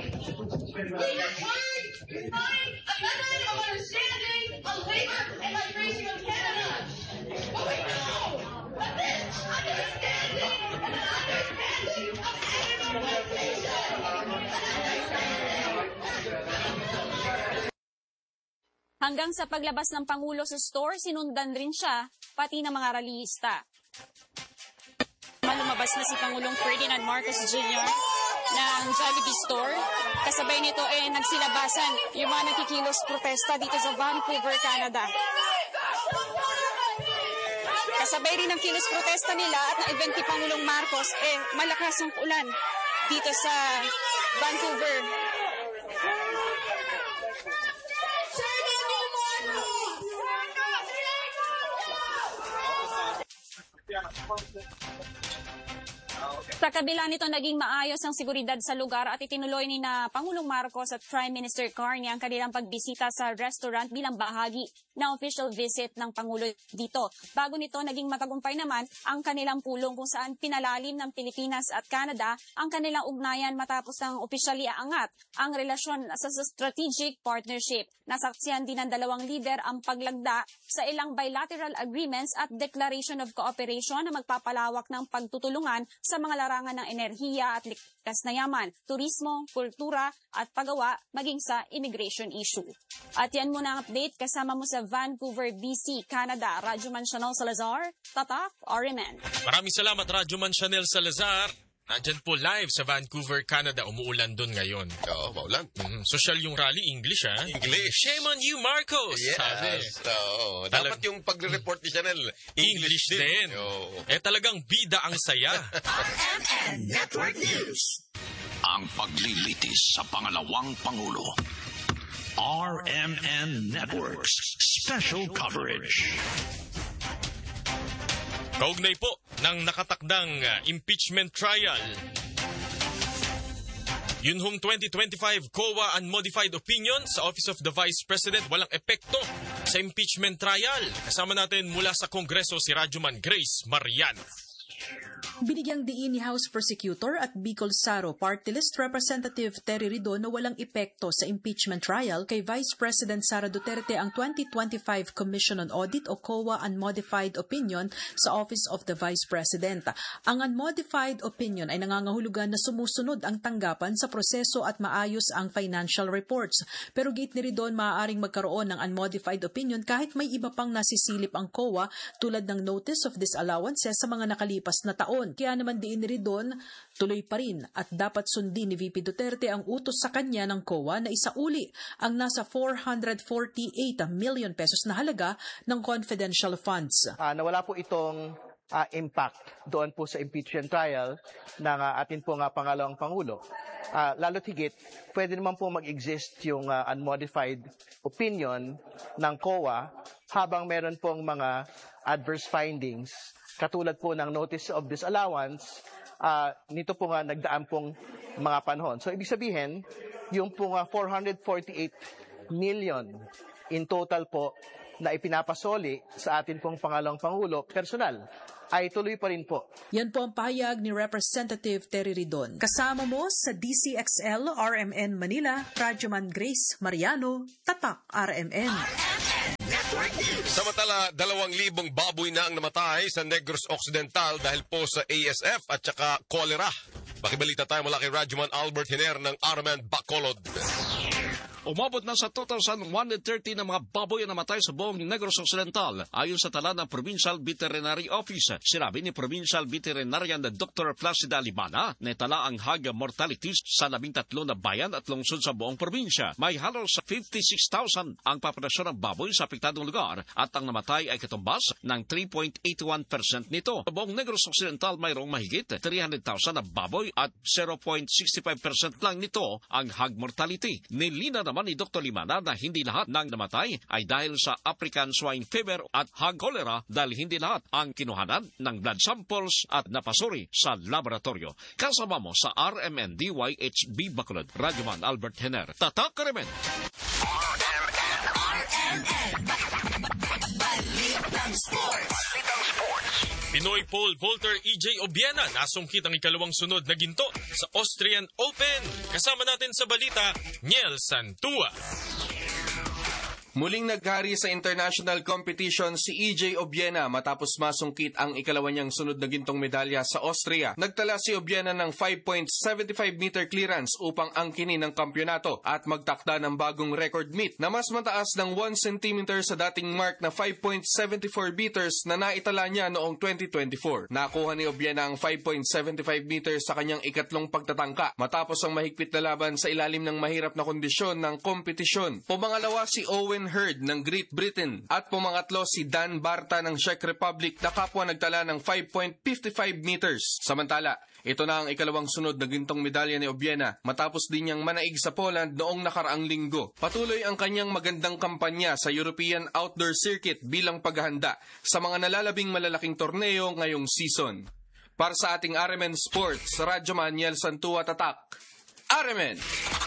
Speaker 3: Hanggang sa paglabas ng Pangulo sa store, sinundan rin siya, pati ng mga rallyista. Lumabas na si Pangulong Ferdinand Marcos Jr. ng Jollibee store. Kasabay nito nagsilabasan yung mga nagkikilos protesta dito sa Vancouver, Canada. Kasabay rin ng kilos protesta nila at na-event ni Pangulong Marcos, malakas ang ulan dito sa Vancouver. Sa kabila nito, naging maayos ang seguridad sa lugar at itinuloy ni na Pangulong Marcos at Prime Minister Carney ang kanilang pagbisita sa restaurant bilang bahagi na official visit ng Pangulo dito. Bago nito, naging matagumpay naman ang kanilang pulong kung saan pinalalim ng Pilipinas at Canada ang kanilang ugnayan matapos ng opisyali aangat ang relasyon sa strategic partnership. Nasaksihan din ng dalawang lider ang paglagda sa ilang bilateral agreements at declaration of cooperation na magpapalawak ng pagtutulungan sa mga larangan ng enerhiya at likas na yaman, turismo, kultura at paggawa maging sa immigration issue. At yan muna ang update kasama mo sa Vancouver, BC, Canada. Rajuman Chanel Salazar, Tatak, RMN.
Speaker 4: Maraming salamat, Rajuman Chanel Salazar. Nandyan po live sa Vancouver, Canada. Umuulan doon ngayon.
Speaker 5: Oo, maulan.
Speaker 4: Social yung rally, English ha?
Speaker 5: English.
Speaker 4: Shame on you, Marcos!
Speaker 5: Yes. Oo. Dapat yung pagre-report ni Chanel, English din.
Speaker 4: Talagang bida ang saya.
Speaker 2: RMN Network News.
Speaker 17: Ang paglilitis sa pangalawang Pangulo. RMN Networks Special Coverage.
Speaker 4: Kaugnay po ng nakatakdang impeachment trial. Yun hong 2025 COA Unmodified Opinion sa Office of the Vice President walang epekto sa impeachment trial. Kasama natin mula sa Kongreso si Rajuman Grace Marian.
Speaker 23: Binigyang diin ni House Prosecutor at Bicol Saro Party List Representative Terry Ridon na walang epekto sa impeachment trial kay Vice President Sara Duterte ang 2025 Commission on Audit o COA Unmodified Opinion sa Office of the Vice President. Ang Unmodified Opinion ay nangangahulugan na sumusunod ang tanggapan sa proseso at maayos ang financial reports. Pero gate ni Ridon, maaaring magkaroon ng Unmodified Opinion kahit may iba pang nasisilip ang COA tulad ng Notice of Disallowances sa mga nakalipas na taon. ngayon. Kaya naman diin Ridon, tuloy pa rin at dapat sundin ni VP Duterte ang utos sa kanya ng COA na isauli ang nasa 448 million pesos na halaga ng confidential funds.
Speaker 7: Nawala po itong impact doon po sa impeachment trial ng atin po pangalawang Pangulo. Lalo't higit, pwede naman po mag-exist yung unmodified opinion ng COA habang meron pong mga adverse findings katulad po ng notice of disallowance. Nito po nga nagdaan pong mga panahon. So ibig sabihin, yung po 448 million in total po na ipinapasoli sa atin pong pangalawang Pangulo, personal, ay tuloy pa rin po.
Speaker 23: Yan po ang pahayag ni Representative Terry Ridon. Kasama mo sa DCXL RMN Manila, Radyoman Grace Mariano, Tatak RMN.
Speaker 5: Samantala, 2,000 baboy na ang namatay sa Negros Occidental dahil po sa ASF at saka cholera. Bakibalita tayo mula kay Radyoman Albert Hiner ng RMN Bacolod.
Speaker 21: Umabot na sa 2,130 na mga baboy na namatay sa buong Negros Occidental ayon sa tala ng Provincial Veterinary Office. Sinabi ni Provincial Veterinarian na Dr. Placida Limana na tala ang hog mortalities sa 13 na bayan at lungsod sa buong probinsya. May halos 56,000 ang populasyon ng baboy sa apektadong lugar at ang namatay ay katumbas ng 3.81% nito. Sa buong Negros Occidental mayroong mahigit 300,000 na baboy at 0.65% lang nito ang hog mortality. Nilina naman ni Dr. Limana na hindi lahat ng namatay ay dahil sa African swine fever at hog cholera dahil hindi lahat ang kinuhanan ng blood samples at napasuri sa laboratorio. Kasama mo sa RMN DYHB Bacolod, Radyoman Albert Hiner. Tatak RMN!
Speaker 2: Balitang Sports!
Speaker 4: Pinoy pole vaulter EJ Obiena nasungkit ang ikalawang sunod na ginto sa Austrian Open. Kasama natin sa balita, Niel Santua.
Speaker 8: Muling naghari sa international competition si EJ Obiena matapos masungkit ang ikalawa niyang sunod na gintong medalya sa Austria. Nagtala si Obiena ng 5.75-meter clearance upang angkinin ang kampyonato at magtakda ng bagong record meet na mas mataas ng 1 cm sa dating mark na 5.74 meters na naitala niya noong 2024. Nakuha ni Obiena ang 5.75 meters sa kanyang ikatlong pagtatangka matapos ang mahigpit na laban sa ilalim ng mahirap na kondisyon ng kompetisyon. Pumangalawa si Owen Hurd ng Great Britain at pumangatlo si Dan Barta ng Czech Republic na kapwa nagtala ng 5.55 meters. Samantala, ito na ang ikalawang sunod na gintong medalya ni Obiena matapos din niyang manaig sa Poland noong nakaraang linggo. Patuloy ang kanyang magandang kampanya sa European Outdoor Circuit bilang paghahanda sa mga nalalabing malalaking torneo ngayong season. Para sa ating RMN Sports, Radyoman Niel Santua Tatak. RMN!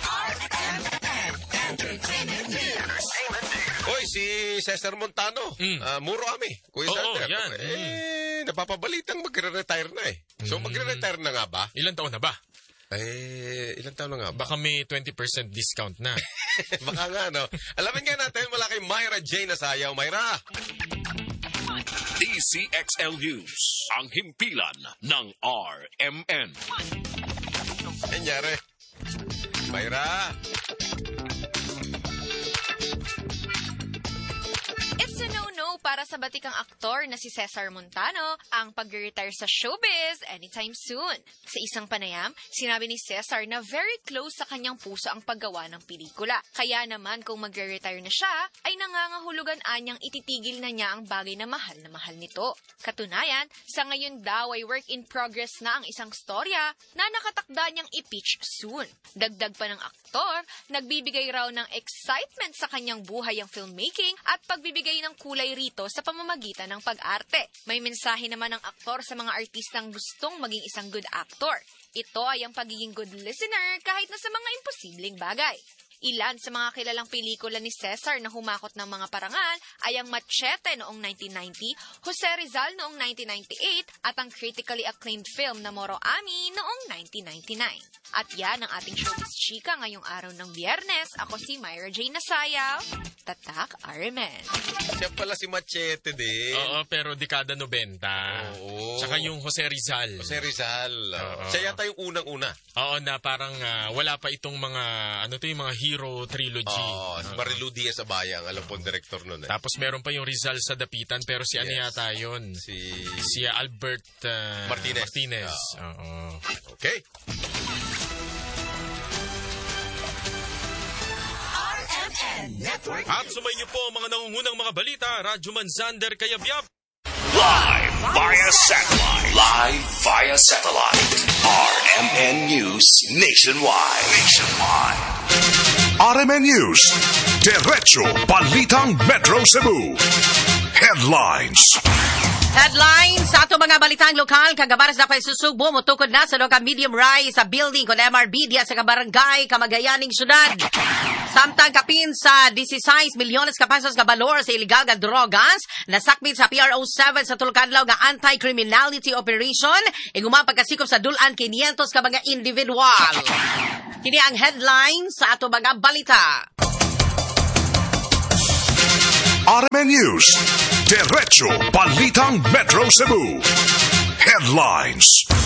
Speaker 5: Hoy, si Cesar Montano. Muro kami. Kuya Sander.
Speaker 4: Yan.
Speaker 5: Napapabalitang magre-retire na eh. So, magre-retire na nga ba?
Speaker 4: Ilan taon na ba?
Speaker 5: Ilan taon na nga ba?
Speaker 4: Baka may 20% discount na.
Speaker 5: Baka nga, no? Alamin nga natin, wala kay Myra J. Nasayaw. Myra!
Speaker 17: DCXL News, ang himpilan ng RMN.
Speaker 5: Anyari? Myra!
Speaker 9: It's a no-no para sa batikang aktor na si Cesar Montano ang pag-retire sa showbiz anytime soon. Sa isang panayam, sinabi ni Cesar na very close sa kanyang puso ang paggawa ng pelikula. Kaya naman kung mag-retire na siya, ay nangangahulugan anyang ititigil na niya ang bagay na mahal nito. Katunayan, sa ngayon daw ay work in progress na ang isang storya na nakatakda niyang i-pitch soon. Dagdag pa ng aktor, nagbibigay raw ng excitement sa kanyang buhay ang filmmaking at pagbibigay ng kulay rito sa pamamagitan ng pag-arte. May mensahe naman ng aktor sa mga artistang gustong maging isang good actor. Ito ay ang pagiging good listener kahit na sa mga imposibleng bagay. Ilan sa mga kilalang pelikula ni Cesar na humakot ng mga parangal ay ang Machete noong 1990, Jose Rizal noong 1998 at ang critically acclaimed film na Moro Ami noong 1999. At yan ang ating showbiz chika ngayong araw ng Biyernes. Ako si Myra J. Nasayaw, Tatak RMN.
Speaker 5: Siya pala si Machete din.
Speaker 4: Oo, pero dekada 90.
Speaker 5: Oo.
Speaker 4: Tsaka yung Jose Rizal.
Speaker 5: Jose Rizal. Siya yata yung unang-una.
Speaker 4: Oo, na parang wala pa itong mga, yung mga Zero trilogy.
Speaker 5: Si Marilu Diaz Abayang, alam po ang director nun.
Speaker 4: Tapos meron pa yung Rizal sa Dapitan, pero si ano yata yun? Si Albert Martinez. Oo.
Speaker 5: Okay.
Speaker 4: At sumayin niyo po ang mga nangungunang mga balita, Radyo Manzander Kayabyab.
Speaker 17: Live via satellite. RMN News Nationwide. RMN News. Diretso Balitang Metro Cebu. Headlines
Speaker 10: sa ato mga balitang lokal, kagabaras na pa'y susugbo, mutukod na sa loka medium rise sa building kon MRB diya sa kabarangay, Kamagayaning Syudad. Samtang kapin sa 16 milyones ka pesos ka balor sa illegal nga drogas, nasakmit sa PRO7 sa tulkadlaw nga anti-criminality operation, iguma pagkasikop sa dulan 500 ka mga individual. Kini ang headlines sa ato mga balita.
Speaker 17: RMN News. Diretso Balitang Metro Cebu. Headlines.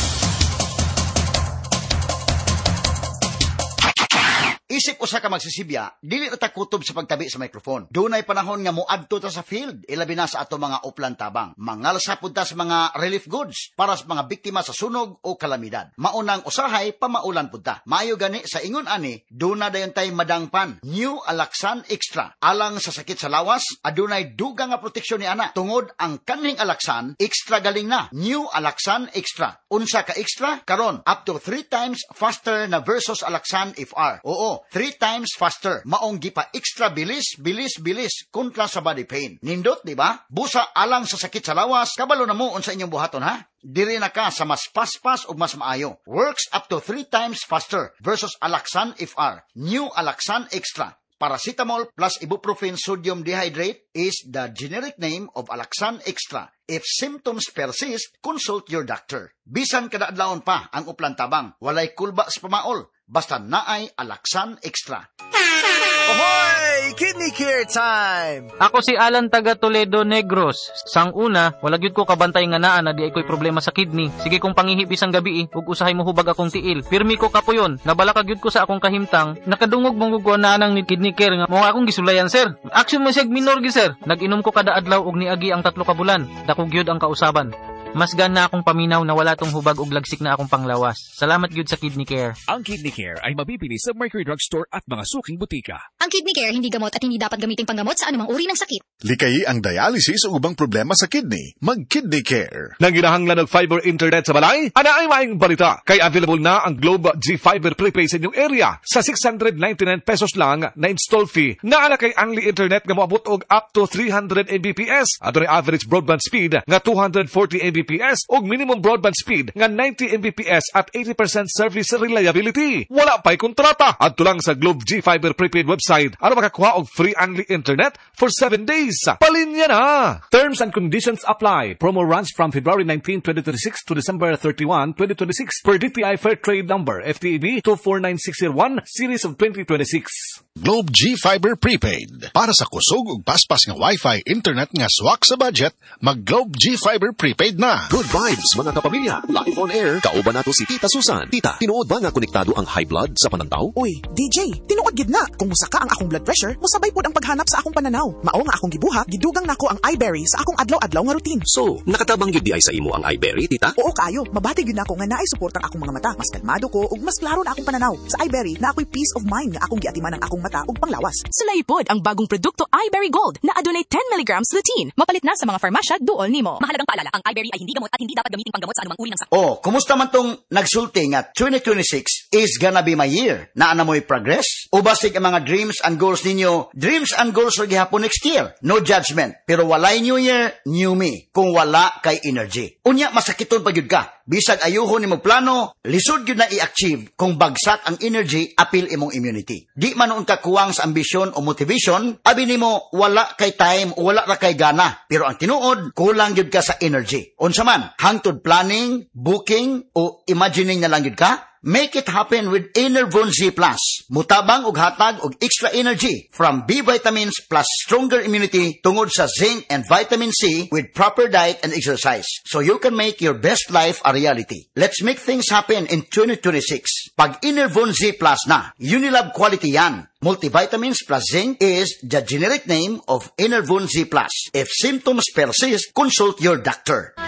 Speaker 11: Isip usa ka magsisibya, dili ta kutob sa pagtabi sa microphone. Dunay panahon nga moadto ta sa field, ilabi na sa ato mga uplan tabang. Mangalsa pud ta sa mga relief goods para sa mga biktima sa sunog o kalamidad. Maunang usahay pamaulan pud ta. Maayo gani sa ingon ani, duna dayon tay madangpan. New Alaxan Extra. Alang sa sakit sa lawas, adunay dugang nga proteksyon ni ana. Tungod ang kaning Alaxan, extra galing na. New Alaxan Extra. Unsa ka extra? Karon up to 3 times faster na versus Alaxan FR. Oo, 3 times faster. Maong gipa extra bilis kontra sa body pain. Nindot, di ba? Busa alang sa sakit sa lawas, kabalo na mo unsa inyong buhaton ha? Diri na ka sa mas paspas ug mas maayo. Works up to 3 times faster versus Alaxan FR. New Alaxan Extra. Paracetamol plus ibuprofen sodium dehydrate is the generic name of Alaxan Extra. If symptoms persist, consult your doctor. Bisan kada adlawon pa ang uplan tabang, walay kulba sa pamaol. Basta naay Alaxan Extra.
Speaker 12: Ahoy! Kidney Care time!
Speaker 24: Ako si Alan taga Toledo Negros. Sang una, wala gyud ko kabantay nga naa na di ay ko'y problema sa kidney. Sige kong pangihip isang gabi ug usahay mo hubag akong tiil. Pirmi ko kapuyon, nabala ka gyud ko sa akong kahimtang. Nakadungog mong guguan na anang ni Kidney Care nga mo akong gisulayan sir. Action mo siyag minor gi sir. Nag-inom ko kada adlaw ug niagi ang 3 ka bulan. Dako gyud ang kausaban. Mas gana akong paminaw na wala tong hubag ug lagsik na akong panglawas. Salamat gyud sa Kidney Care.
Speaker 25: Ang Kidney Care ay mabibili sa Mercury Drugstore at mga suking butika.
Speaker 26: Ang Kidney Care hindi gamot at hindi dapat gamiting panggamot sa anumang uri ng sakit.
Speaker 17: Likayi ang dialysis o ubang problema sa kidney. Mag-Kidney Care.
Speaker 27: Nang ginahanglan ng fiber internet sa balay, ana ay maing balita. Kay available na ang Globe G Fiber prepaid sa inyong area sa 699 pesos lang na install fee. Naala kay Angli Internet nga moabot og up to 300 Mbps. At ang average broadband speed nga 240 Mbps og minimum broadband speed nga 90 Mbps at 80% service reliability. Wala pa'y kontrata. Adto lang sa Globe G Fiber prepaid website aron makakuha og free Angli Internet for 7 days. Palinya na! Terms and conditions apply. Promo runs from February 19, 2026 to December 31, 2026 per DTI Fair Trade Number FTEB 249601 Series of 2026.
Speaker 17: Globe G Fiber Prepaid. Para sa kusog ug paspas nga Wi-Fi internet nga swak sa budget, mag Globe G Fiber Prepaid na.
Speaker 28: Good vibes mga kapamilya. Live on air. Kauban nato si Tita Susan. Tita, tinuod ba nga konektado ang high blood sa panantaw?
Speaker 29: Uy, DJ, tinuod gid na. Kung musaka ang akong blood pressure, musabay pod ang paghanap sa akong pananaw. Mao nga akong gibuhat, gidugang nako ang iBerry sa akong adlaw-adlaw nga routine.
Speaker 28: So, nakatabang gyud di ay sa imo ang iBerry, tita?
Speaker 29: Oo kayo, mabati gyud nako nga naay suportang akong mga mata. Mas kalmado ko ug mas klaro na akong pananaw. Sa iBerry na ako'y peace of mind nga akong giatiman ang akong mata ug panglawas.
Speaker 30: Sulaypod ang bagong produkto iBerry Gold na adunay 10 mg lutein. Mapalit na sa mga farmasya duol nimo. Mahalagang paalala, ang iBerry ay hindi gamot at hindi dapat gamiting panggamot sa anumang uri ng sakit.
Speaker 11: Oh, kumusta man tong nagsulti nga 2026 is gonna be my year? Naa na mo'y progress? O basig ang mga dreams and goals ninyo? Dreams and goals ra gihapon next year. No judgment. Pero walay new year, new me. Kung wala kay energy. Unya masakiton pa gyud ka. Bisag ayuhon nimo plano, lisod gyud na i-achieve kung bagsak ang energy, apil imong immunity. Di man noon ka kuwang sa ambisyon o motivation, abi nimo wala kay time o wala ra kay gana. Pero ang tinuod, kulang gyud ka sa energy. Unsa man, hangtod planning, booking o imagining na lang gyud ka, Make it happen with Enervon Z+. Mutabang og hatag og extra energy from B vitamins plus stronger immunity tungod sa zinc and vitamin C with proper diet and exercise. So you can make your best life a reality. Let's make things happen in 2026. Pag Enervon Z+ na, Unilab quality yan. Multivitamins plus zinc is the generic name of Enervon Z+. If symptoms persist, consult your doctor.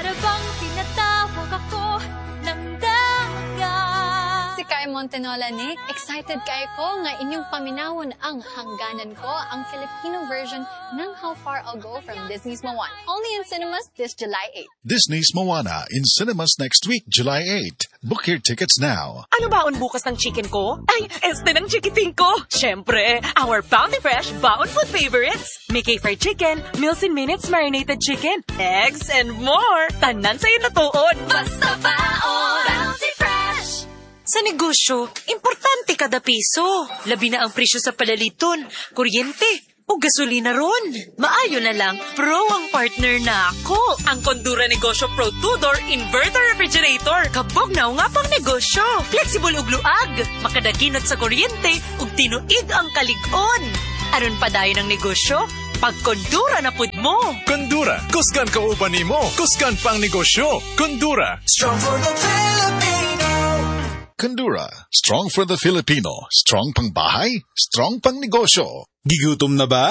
Speaker 1: Montenola, Nick. Excited kayo ko nga inyong paminawon ang hangganan ko, ang Filipino version ng How Far I'll Go from Disney's Moana. Only in cinemas this July 8.
Speaker 6: Disney's Moana in cinemas next week, July 8. Book your tickets now.
Speaker 30: Ano baon bukas ng chicken ko? Ay, este ng chikiting ko. Siyempre, our Bounty Fresh Baon Food Favorites. Mickey Fried Chicken, Meals in Minutes Marinated Chicken, eggs, and more. Tanan sa'yo na tuon.
Speaker 1: Basta baon! Bounty Fresh!
Speaker 30: Sa negosyo, importante kada piso. Labi na ang presyo sa palaliton, kuryente, o gasolina ron. Maayo na lang, Pro ang partner na ako. Ang Condura Negosyo Pro 2-door Inverter Refrigerator. Kabog na nga pang negosyo. Flexible ug luag. Makadaginot sa kuryente ug tinuig ang kalig-on. Aron pa dayon ang negosyo, pag Condura na pud mo.
Speaker 6: Condura, kusgan kauban nimo, kusgan pang negosyo. Condura.
Speaker 2: Strong for the Filipino.
Speaker 6: Condura, strong for the Filipino. Strong pang bahay, strong pang negosyo. Gigutom na ba?